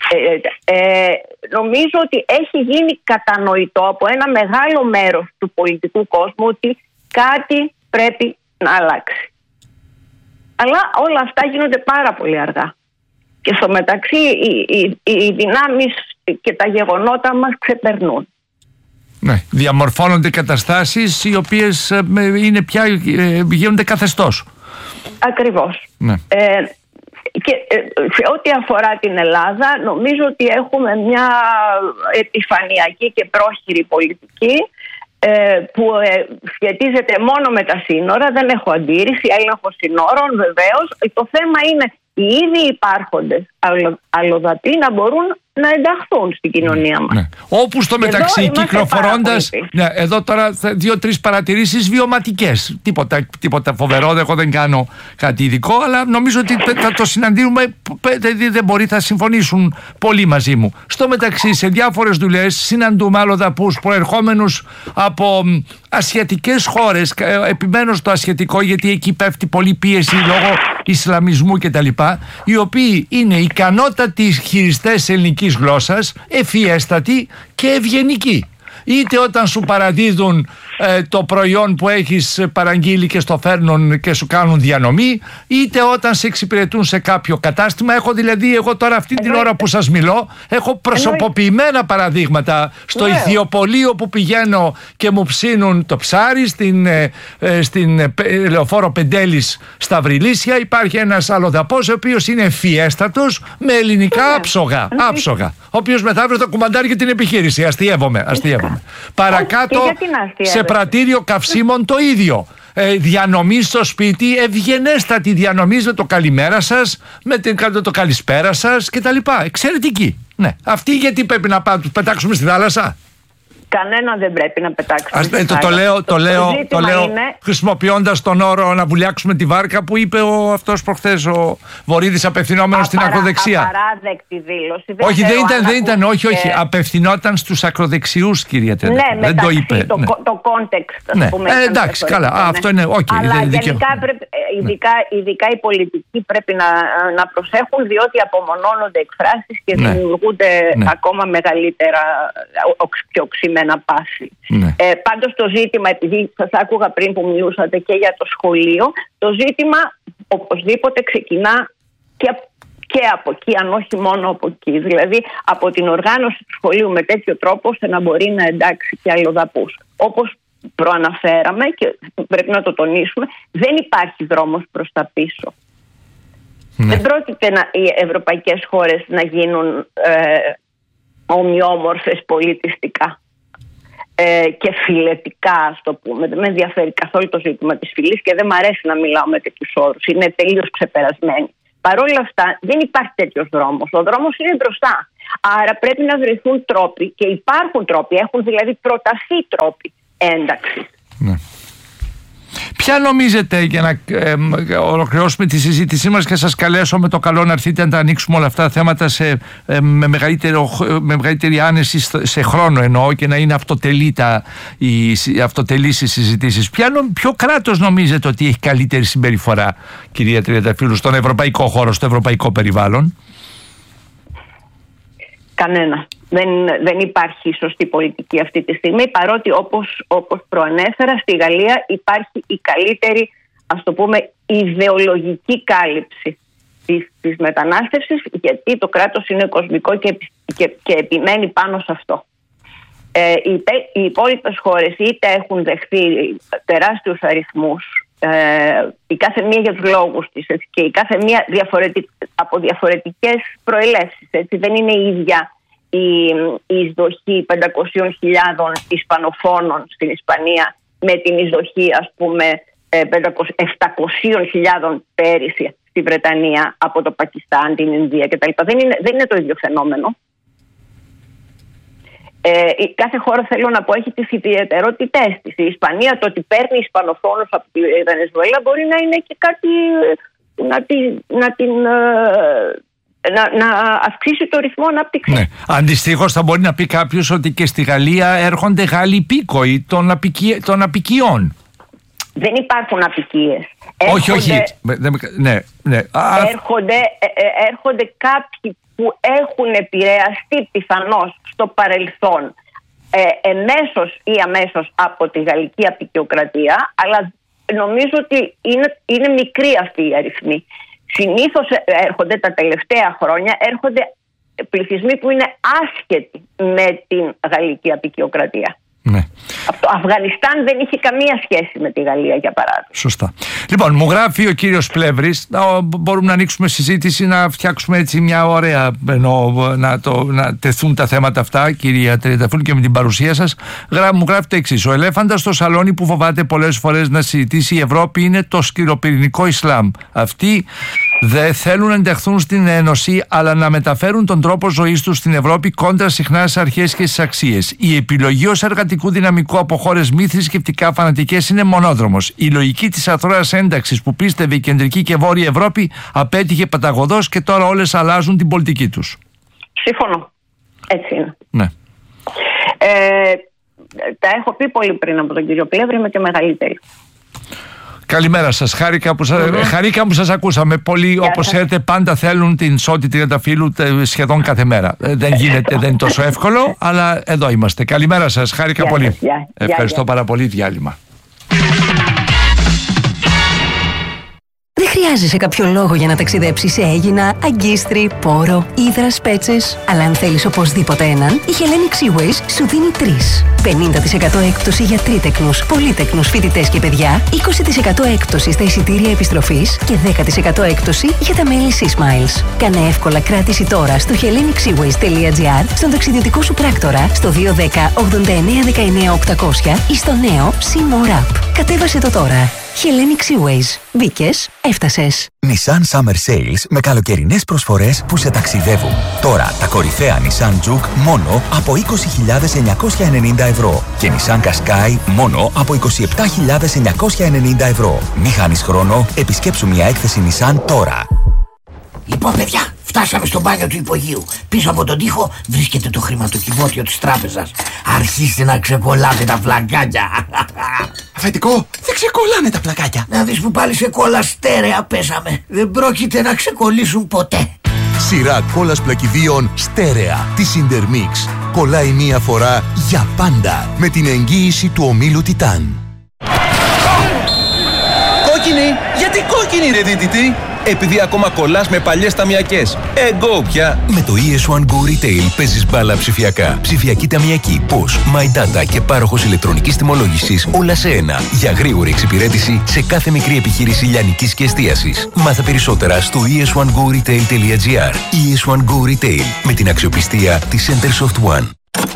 [SPEAKER 2] Νομίζω ότι έχει γίνει κατανοητό από ένα μεγάλο μέρος του πολιτικού κόσμου ότι κάτι πρέπει να αλλάξει. Αλλά όλα αυτά γίνονται πάρα πολύ αργά. Και στο μεταξύ οι δυνάμεις και τα γεγονότα μας ξεπερνούν.
[SPEAKER 1] Ναι, διαμορφώνονται καταστάσεις οι οποίες είναι πια, γίνονται καθεστώς.
[SPEAKER 2] Ακριβώς. Ναι. Και σε ό,τι αφορά την Ελλάδα, νομίζω ότι έχουμε μια επιφανειακή και πρόχειρη πολιτική που σχετίζεται μόνο με τα σύνορα. Δεν έχω αντίρρηση, έλεγχο συνόρων βεβαίως. Το θέμα είναι οι ήδη υπάρχοντες αλλοδαποί να μπορούν να ενταχθούν στην κοινωνία μας.
[SPEAKER 1] Ναι. Όπου στο μεταξύ κυκλοφορώντας, ναι, εδώ τώρα 2-3 παρατηρήσεις βιωματικές. Τίποτα φοβερό, εγώ δεν κάνω κάτι ειδικό, αλλά νομίζω ότι θα το συναντήσουμε, δεν μπορεί, θα συμφωνήσουν πολλοί μαζί μου. Στο μεταξύ, σε διάφορες δουλειές συναντούμε αλλοδαπούς προερχόμενους από ασιατικές χώρες. Επιμένω στο ασιατικό γιατί εκεί πέφτει πολλή πίεση λόγω Ισλαμισμού κτλ. Οι οποίοι είναι ικανότατοι χειριστές ελληνικής γλώσσας, ευφιέστατοι και ευγενικοί. Είτε όταν σου παραδίδουν το προϊόν που έχεις παραγγείλει και στο φέρνουν και σου κάνουν διανομή, είτε όταν σε εξυπηρετούν σε κάποιο κατάστημα. Εγώ τώρα αυτή την ώρα που σας μιλώ έχω προσωποποιημένα παραδείγματα στο Ιθιοπολείο που πηγαίνω και μου ψήνουν το ψάρι στην λεωφόρο Πεντέλης στα Βρυλίσια. Υπάρχει ένας αλλοδαπός ο οποίος είναι ευφιέστατος με ελληνικά άψογα, ο οποίος μετάφερε το κουμαντάρι για την επιχείρηση. Αστιεύομαι. Παρακάτω σε πρατήριο καυσίμων το ίδιο. Διανομή στο σπίτι, ευγενέστατη διανομή με το καλημέρα σας, με το καλησπέρα σας κτλ. Εξαιρετική. Ναι. Αυτοί γιατί πρέπει να τους πετάξουμε στη θάλασσα?
[SPEAKER 2] Κανένα δεν πρέπει να πετάξουμε.
[SPEAKER 1] Το λέω χρησιμοποιώντας τον όρο να βουλιάξουμε τη βάρκα που είπε αυτός προχθές ο Βορίδης, απευθυνόμενος στην ακροδεξιά.
[SPEAKER 2] Απαράδεκτη δήλωση.
[SPEAKER 1] Όχι, δεν ήταν. Όχι. Απευθυνόταν στους ακροδεξιούς, κυρία Τέντε.
[SPEAKER 2] Ναι, δεν το είπε. Το context, ας πούμε.
[SPEAKER 1] Εντάξει, καλά. Αυτό είναι.
[SPEAKER 2] Αλλά ειδικά οι πολιτικοί πρέπει να προσέχουν, διότι απομονώνονται εκφράσεις και δημιουργούνται ακόμα μεγαλύτερα οξυμένα πάση. Πάντως το ζήτημα, επειδή σας άκουγα πριν που μιλούσατε και για το σχολείο, το ζήτημα οπωσδήποτε ξεκινά και από εκεί, αν όχι μόνο από εκεί. Δηλαδή από την οργάνωση του σχολείου με τέτοιο τρόπο ώστε να μπορεί να εντάξει και αλλοδαπούς. Όπως προαναφέραμε και πρέπει να το τονίσουμε, δεν υπάρχει δρόμος προς τα πίσω. Δεν πρόκειται οι ευρωπαϊκές χώρες να γίνουν ομοιόμορφες πολιτιστικά και φιλετικά, ας το πούμε. Δεν με ενδιαφέρει καθόλου το ζήτημα της φυλής και δεν μ' αρέσει να μιλάω με τέτοιους όρους. Είναι τελείως ξεπερασμένοι. Παρ' όλα αυτά δεν υπάρχει τέτοιος δρόμος. Ο δρόμος είναι μπροστά. Άρα πρέπει να βρεθούν τρόποι, και υπάρχουν τρόποι, έχουν δηλαδή προταθεί τρόποι ένταξης. Ναι.
[SPEAKER 1] Ποια νομίζετε, για να ολοκληρώσουμε τη συζήτησή μας και σας καλέσω με το καλό να έρθετε να τα ανοίξουμε όλα αυτά τα θέματα με μεγαλύτερη άνεση σε χρόνο εννοώ, και να είναι αυτοτελείς οι συζητήσεις. Ποιο κράτος νομίζετε ότι έχει καλύτερη συμπεριφορά, κυρία Τριανταφύλλου, στον ευρωπαϊκό χώρο, στο ευρωπαϊκό περιβάλλον?
[SPEAKER 2] Κανένα. Δεν υπάρχει σωστή πολιτική αυτή τη στιγμή, παρότι όπως προανέφερα, στη Γαλλία υπάρχει η καλύτερη, ας το πούμε, ιδεολογική κάλυψη της μετανάστευσης, γιατί το κράτος είναι κοσμικό και επιμένει πάνω σε αυτό. Οι υπόλοιπες χώρες είτε έχουν δεχθεί τεράστιους αριθμούς, η κάθε μία για τους λόγους της, έτσι, και η κάθε μία από διαφορετικές προελεύσεις. Έτσι. Δεν είναι η ίδια η εισδοχή 500.000 Ισπανοφώνων στην Ισπανία με την εισδοχή, ας πούμε, 700.000 πέρυσι στη Βρετανία από το Πακιστάν, την Ινδία κτλ. Δεν είναι το ίδιο φαινόμενο. Κάθε χώρα, θέλω να πω, έχει τις ιδιαιτερότητές της. Η Ισπανία, το ότι παίρνει Ισπανοφώνους από τη Βενεζουέλα μπορεί να είναι και κάτι να αυξήσει το ρυθμό ανάπτυξης. Ναι.
[SPEAKER 1] Αντιστοίχως θα μπορεί να πει κάποιος ότι και στη Γαλλία έρχονται Γάλλοι υπήκοοι των απικιών.
[SPEAKER 2] Δεν υπάρχουν απικίες.
[SPEAKER 1] Όχι. Ναι.
[SPEAKER 2] Έρχονται κάποιοι που έχουν επηρεαστεί πιθανώς στο παρελθόν εμέσως ή αμέσως από τη γαλλική απικιοκρατία, αλλά νομίζω ότι είναι μικροί αυτοί οι αριθμοί. Συνήθως έρχονται τα τελευταία χρόνια πληθυσμοί που είναι άσχετοι με την γαλλική απικιοκρατία. Ναι. Το Αφγανιστάν δεν είχε καμία σχέση με τη Γαλλία, για παράδειγμα.
[SPEAKER 1] Σωστά. Λοιπόν, μου γράφει ο κύριος Πλεύρης, μπορούμε να ανοίξουμε συζήτηση, να φτιάξουμε έτσι μια ωραία, να τεθούν τα θέματα αυτά, κυρία Τριανταφύλλου, και με την παρουσία σας. Μου γράφει το εξής: ο ελέφαντας στο σαλόνι που φοβάται πολλές φορές να συζητήσει η Ευρώπη είναι το σκληροπυρηνικό Ισλάμ. Αυτοί δεν θέλουν να ενταχθούν στην Ένωση, αλλά να μεταφέρουν τον τρόπο ζωής τους στην Ευρώπη κόντρα συχνά στις αρχές και στις αξίες. Η επιλογή ως εργατικού δυναμικού από χώρες μη θρησκευτικά φανατικές είναι μονόδρομος. Η λογική της αθρώας ένταξης που πίστευε η κεντρική και βόρεια Ευρώπη απέτυχε παταγωδώς και τώρα όλες αλλάζουν την πολιτική τους.
[SPEAKER 2] Σύμφωνο. Έτσι είναι.
[SPEAKER 1] Ναι.
[SPEAKER 2] Τα έχω πει πολύ πριν από τον κύριο Πλεύρη, είμαι και μεγαλύτερη.
[SPEAKER 1] Καλημέρα σας. Χαρήκα που σας ακούσαμε. Πολλοί, όπως ξέρετε, πάντα θέλουν την Σώτη Τριανταφύλλου σχεδόν κάθε μέρα. Δεν είναι τόσο εύκολο, αλλά εδώ είμαστε. Καλημέρα σας. Χάρηκα πολύ. Ευχαριστώ πάρα πολύ. Διάλειμμα.
[SPEAKER 3] Δεν χρειάζεσαι κάποιο λόγο για να ταξιδέψεις σε Αίγινα, Αγκίστρι, Πόρο, Ύδρας, Πέτσες. Αλλά αν θέλεις οπωσδήποτε έναν, η Hellenic Seaways σου δίνει 3. 50% έκπτωση για τρίτεκνους, πολύτεκνους φοιτητές και παιδιά, 20% έκπτωση στα εισιτήρια επιστροφής και 10% έκπτωση για τα μέλη SeaSmiles. Κάνε εύκολα κράτηση τώρα στο hellenicsseaways.gr, στον ταξιδιωτικό σου πράκτορα, στο 210 89 19 800 ή στο νέο SeaMore App. Κατέβασε το τώρα. Hellenic Seaways. Μπήκες, έφτασες.
[SPEAKER 17] Nissan Summer Sales με καλοκαιρινές προσφορές που σε ταξιδεύουν. Τώρα τα κορυφαία Nissan Juke μόνο από 20.990 ευρώ και Nissan Qashqai μόνο από 27.990 ευρώ. Μη χάνεις χρόνο, επισκέψου μια έκθεση Nissan τώρα.
[SPEAKER 18] Λοιπόν, παιδιά, φτάσαμε στο μπάνιο του υπογείου. Πίσω από τον τοίχο βρίσκεται το χρηματοκιβώτιο της τράπεζας. Αρχίστε να ξεκολλάτε τα πλακάκια.
[SPEAKER 15] Αφεντικό, δεν ξεκολλάνε τα πλακάκια.
[SPEAKER 18] Να δεις που πάλι σε κόλλα στέρεα πέσαμε. Δεν πρόκειται να ξεκολλήσουν ποτέ.
[SPEAKER 19] Σειρά κόλλας πλακιδίων στέρεα της Intermix. Κολλάει μία φορά για πάντα με την εγγύηση του ομίλου Τιτάν.
[SPEAKER 15] Κόκκινη! Γιατί κόκκινη, ρε δίτητη?
[SPEAKER 20] επειδή ακόμα κολλάς με παλιές ταμιακές. Go πια!
[SPEAKER 21] Με το ES1 Go Retail παίζεις μπάλα ψηφιακά. Ψηφιακή ταμιακή, POS, My Data και πάροχος ηλεκτρονικής τιμολόγησης, όλα σε ένα. Για γρήγορη εξυπηρέτηση σε κάθε μικρή επιχείρηση λιανικής και εστίασης. Μάθε περισσότερα στο es1goretail.gr. ES1 Go Retail, με την αξιοπιστία της Centersoft One.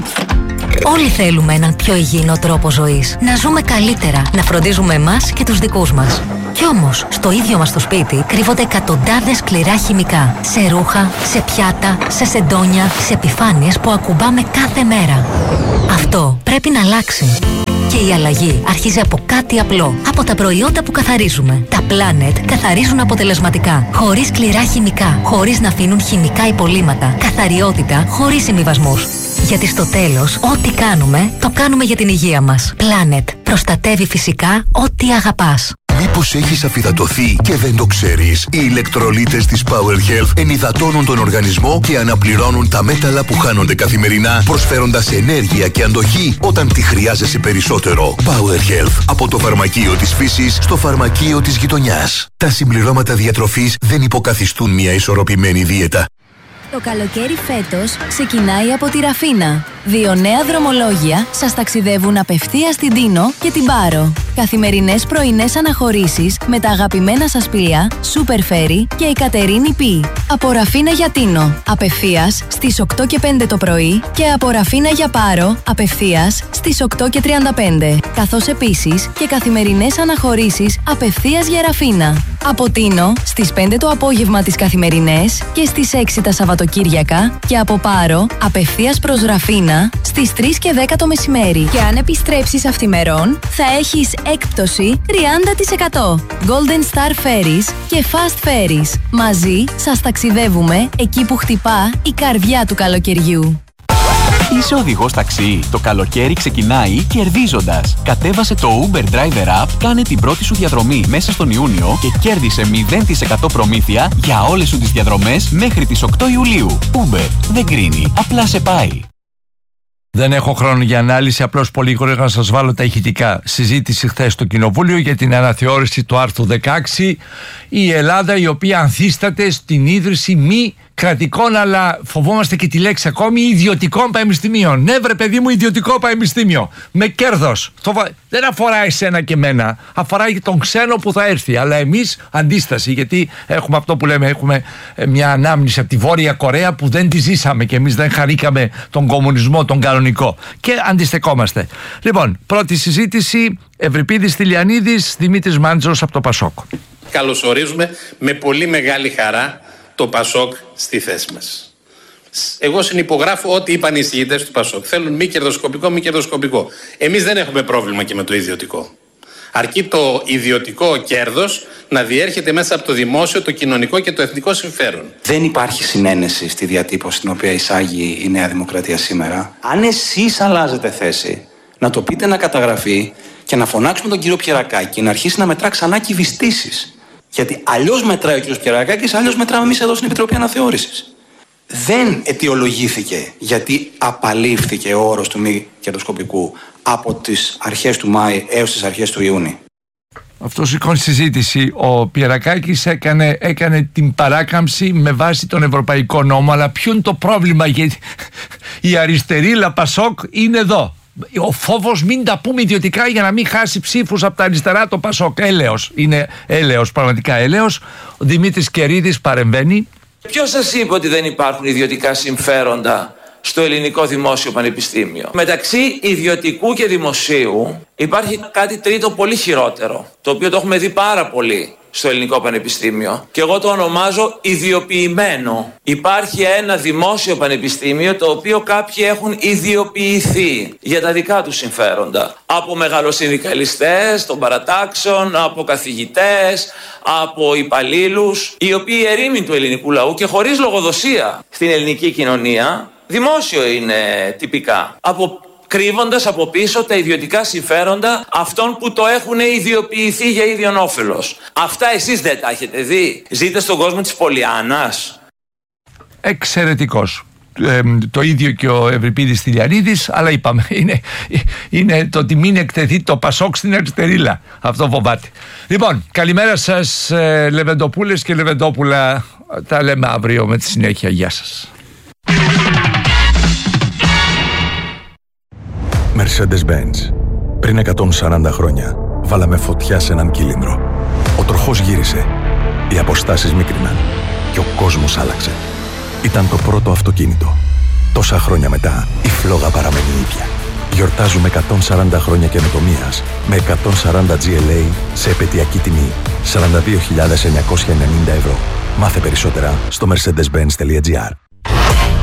[SPEAKER 13] Όλοι θέλουμε έναν πιο υγιεινό τρόπο ζωής. Να ζούμε καλύτερα, να φροντίζουμε εμάς και τους δικούς μας. Κι όμως, στο ίδιο μας το σπίτι κρύβονται εκατοντάδες σκληρά χημικά. Σε ρούχα, σε πιάτα, σε σεντόνια, σε επιφάνειες που ακουμπάμε κάθε μέρα. Αυτό πρέπει να αλλάξει. Και η αλλαγή αρχίζει από κάτι απλό. Από τα προϊόντα που καθαρίζουμε. Τα Planet καθαρίζουν αποτελεσματικά. Χωρίς σκληρά χημικά. Χωρίς να αφήνουν χημικά υπολείμματα. Καθαριότητα χωρίς συμβιβασμούς. Γιατί στο τέλος, ό,τι κάνουμε, το κάνουμε για την υγεία μας. Planet. Προστατεύει φυσικά ό,τι αγαπάς.
[SPEAKER 6] Μήπως έχεις αφυδατωθεί και δεν το ξέρεις? Οι ηλεκτρολίτες της Power Health ενυδατώνουν τον οργανισμό και αναπληρώνουν τα μέταλλα που χάνονται καθημερινά, προσφέροντας ενέργεια και αντοχή όταν τη χρειάζεσαι περισσότερο. Power Health. Από το φαρμακείο της φύσης στο φαρμακείο της γειτονιάς. Τα συμπληρώματα διατροφής δεν υποκαθιστούν μια ισορροπημένη δίαιτα.
[SPEAKER 3] Το καλοκαίρι φέτος ξεκινάει από τη Ραφίνα. 2 νέα δρομολόγια σας ταξιδεύουν απευθείας στην Τίνο και την Πάρο. Καθημερινές πρωινές αναχωρήσεις με τα αγαπημένα σας πλοία Super Ferry και η Κατερίνη Πι. Από Ραφίνα για Τίνο, απευθείας στις 8 και 5 το πρωί και από Ραφίνα για Πάρο, απευθείας στις 8 και 35. Καθώς επίσης και καθημερινές αναχωρήσεις απευθείας για Ραφίνα. Από Τίνο στις 5 το απόγευμα τις καθημερινές και στις 6 τα Σαββατοκύριακα και από Πάρο απευθείας προς Ραφίνα στις 3 και 10 το μεσημέρι. Και αν επιστρέψεις αυθημερών θα έχεις έκπτωση 30%. Golden Star Ferries και Fast Ferries. Μαζί σας ταξιδεύουμε εκεί που χτυπά η καρδιά του καλοκαιριού.
[SPEAKER 22] Είσαι οδηγός ταξί. Το καλοκαίρι ξεκινάει κερδίζοντας. Κατέβασε το Uber Driver App, κάνε την πρώτη σου διαδρομή μέσα στον Ιούνιο και κέρδισε 0% προμήθεια για όλες σου τις διαδρομές μέχρι τις 8 Ιουλίου. Uber δεν κρίνει, απλά σε πάει.
[SPEAKER 1] Δεν έχω χρόνο για ανάλυση, απλώς πολύ γρήγορα να σας βάλω τα ηχητικά. Συζήτηση χθες στο Κοινοβούλιο για την αναθεώρηση του άρθρου 16. Η Ελλάδα, η οποία ανθίσταται στην ίδρυση μη κρατικών, αλλά φοβόμαστε και τη λέξη ακόμη, ιδιωτικών πανεπιστημίων. Ναι, βρε παιδί μου, ιδιωτικό πανεπιστήμιο. Με κέρδος. Δεν αφορά εσένα και εμένα. Αφορά και τον ξένο που θα έρθει. Αλλά εμείς αντίσταση, γιατί έχουμε αυτό που λέμε, έχουμε μια ανάμνηση από τη Βόρεια Κορέα που δεν τη ζήσαμε και εμείς δεν χαρήκαμε τον κομμουνισμό, τον κανονικό. Και αντιστεκόμαστε. Λοιπόν, πρώτη συζήτηση. Ευρυπίδης Τηλιανίδης, Δημήτρης Μάντζος από το Πασόκ.
[SPEAKER 23] Καλωσορίζουμε με πολύ μεγάλη χαρά το Πασόκ στη θέση μας. Εγώ συνυπογράφω ό,τι είπαν οι εισηγητές του Πασόκ. Θέλουν μη κερδοσκοπικό, μη κερδοσκοπικό. Εμείς δεν έχουμε πρόβλημα και με το ιδιωτικό. Αρκεί το ιδιωτικό κέρδος να διέρχεται μέσα από το δημόσιο, το κοινωνικό και το εθνικό συμφέρον.
[SPEAKER 24] Δεν υπάρχει συνένεση στη διατύπωση την οποία εισάγει η Νέα Δημοκρατία σήμερα. Αν εσείς αλλάζετε θέση, να το πείτε να καταγραφεί και να φωνάξουμε τον κύριο Πιερακάκη να αρχίσει να μετρά ξανά κυβιστήσεις. Γιατί αλλιώς μετράει ο κ. Πιερακάκης, αλλιώς μετράμε εμείς εδώ στην Επιτροπή Αναθεώρησης. Δεν αιτιολογήθηκε γιατί απαλήφθηκε ο όρος του μη κερδοσκοπικού από τις αρχές του Μάη έως τις αρχές του Ιούνιου.
[SPEAKER 1] Αυτό σηκώνει συζήτηση. Ο Πιερακάκης έκανε την παράκαμψη με βάση τον Ευρωπαϊκό Νόμο, αλλά ποιο είναι το πρόβλημα? Γιατί η αριστερή Πασόκ είναι εδώ. Ο φόβος μην τα πούμε ιδιωτικά για να μην χάσει ψήφους από τα αριστερά το Πασόκ. Έλεος, είναι έλεος, πραγματικά έλεος. Ο Δημήτρης Κερίδης παρεμβαίνει.
[SPEAKER 25] Ποιος σας είπε ότι δεν υπάρχουν ιδιωτικά συμφέροντα στο ελληνικό δημόσιο πανεπιστήμιο? Μεταξύ ιδιωτικού και δημοσίου υπάρχει κάτι τρίτο πολύ χειρότερο, το οποίο το έχουμε δει πάρα πολύ στο ελληνικό πανεπιστήμιο και εγώ το ονομάζω ιδιοποιημένο. Υπάρχει ένα δημόσιο πανεπιστήμιο το οποίο κάποιοι έχουν ιδιοποιηθεί για τα δικά τους συμφέροντα. Από μεγαλοσυνδικαλιστές των παρατάξεων, από καθηγητές, από υπαλλήλους, οι οποίοι ερήμην του ελληνικού λαού και χωρίς λογοδοσία στην ελληνική κοινωνία, δημόσιο είναι τυπικά, κρύβοντας από πίσω τα ιδιωτικά συμφέροντα αυτών που το έχουν ιδιοποιηθεί για ίδιον όφελος. Αυτά εσείς δεν τα έχετε δει? Ζείτε στον κόσμο της Πολιάννας.
[SPEAKER 1] Εξαιρετικός. το ίδιο και ο Ευρυπίδης Τηλιανίδης, αλλά είπαμε είναι το ότι μην εκτεθεί το Πασόκ στην αριστερίλα. Αυτό φοβάται. Λοιπόν, καλημέρα σας Λεβεντοπούλες και Λεβεντόπουλα. Τα λέμε αύριο με τη συνέχεια. Γεια σας.
[SPEAKER 11] Mercedes-Benz. Πριν 140 χρόνια βάλαμε φωτιά σε έναν κύλινδρο. Ο τροχός γύρισε. Οι αποστάσεις μίκριναν. Και ο κόσμος άλλαξε. Ήταν το πρώτο αυτοκίνητο. Τόσα χρόνια μετά, η φλόγα παραμένει ίδια. Γιορτάζουμε 140 χρόνια καινοτομίας με 140 GLA σε επαιτειακή τιμή 42.990 ευρώ. Μάθε περισσότερα στο mercedes-benz.gr.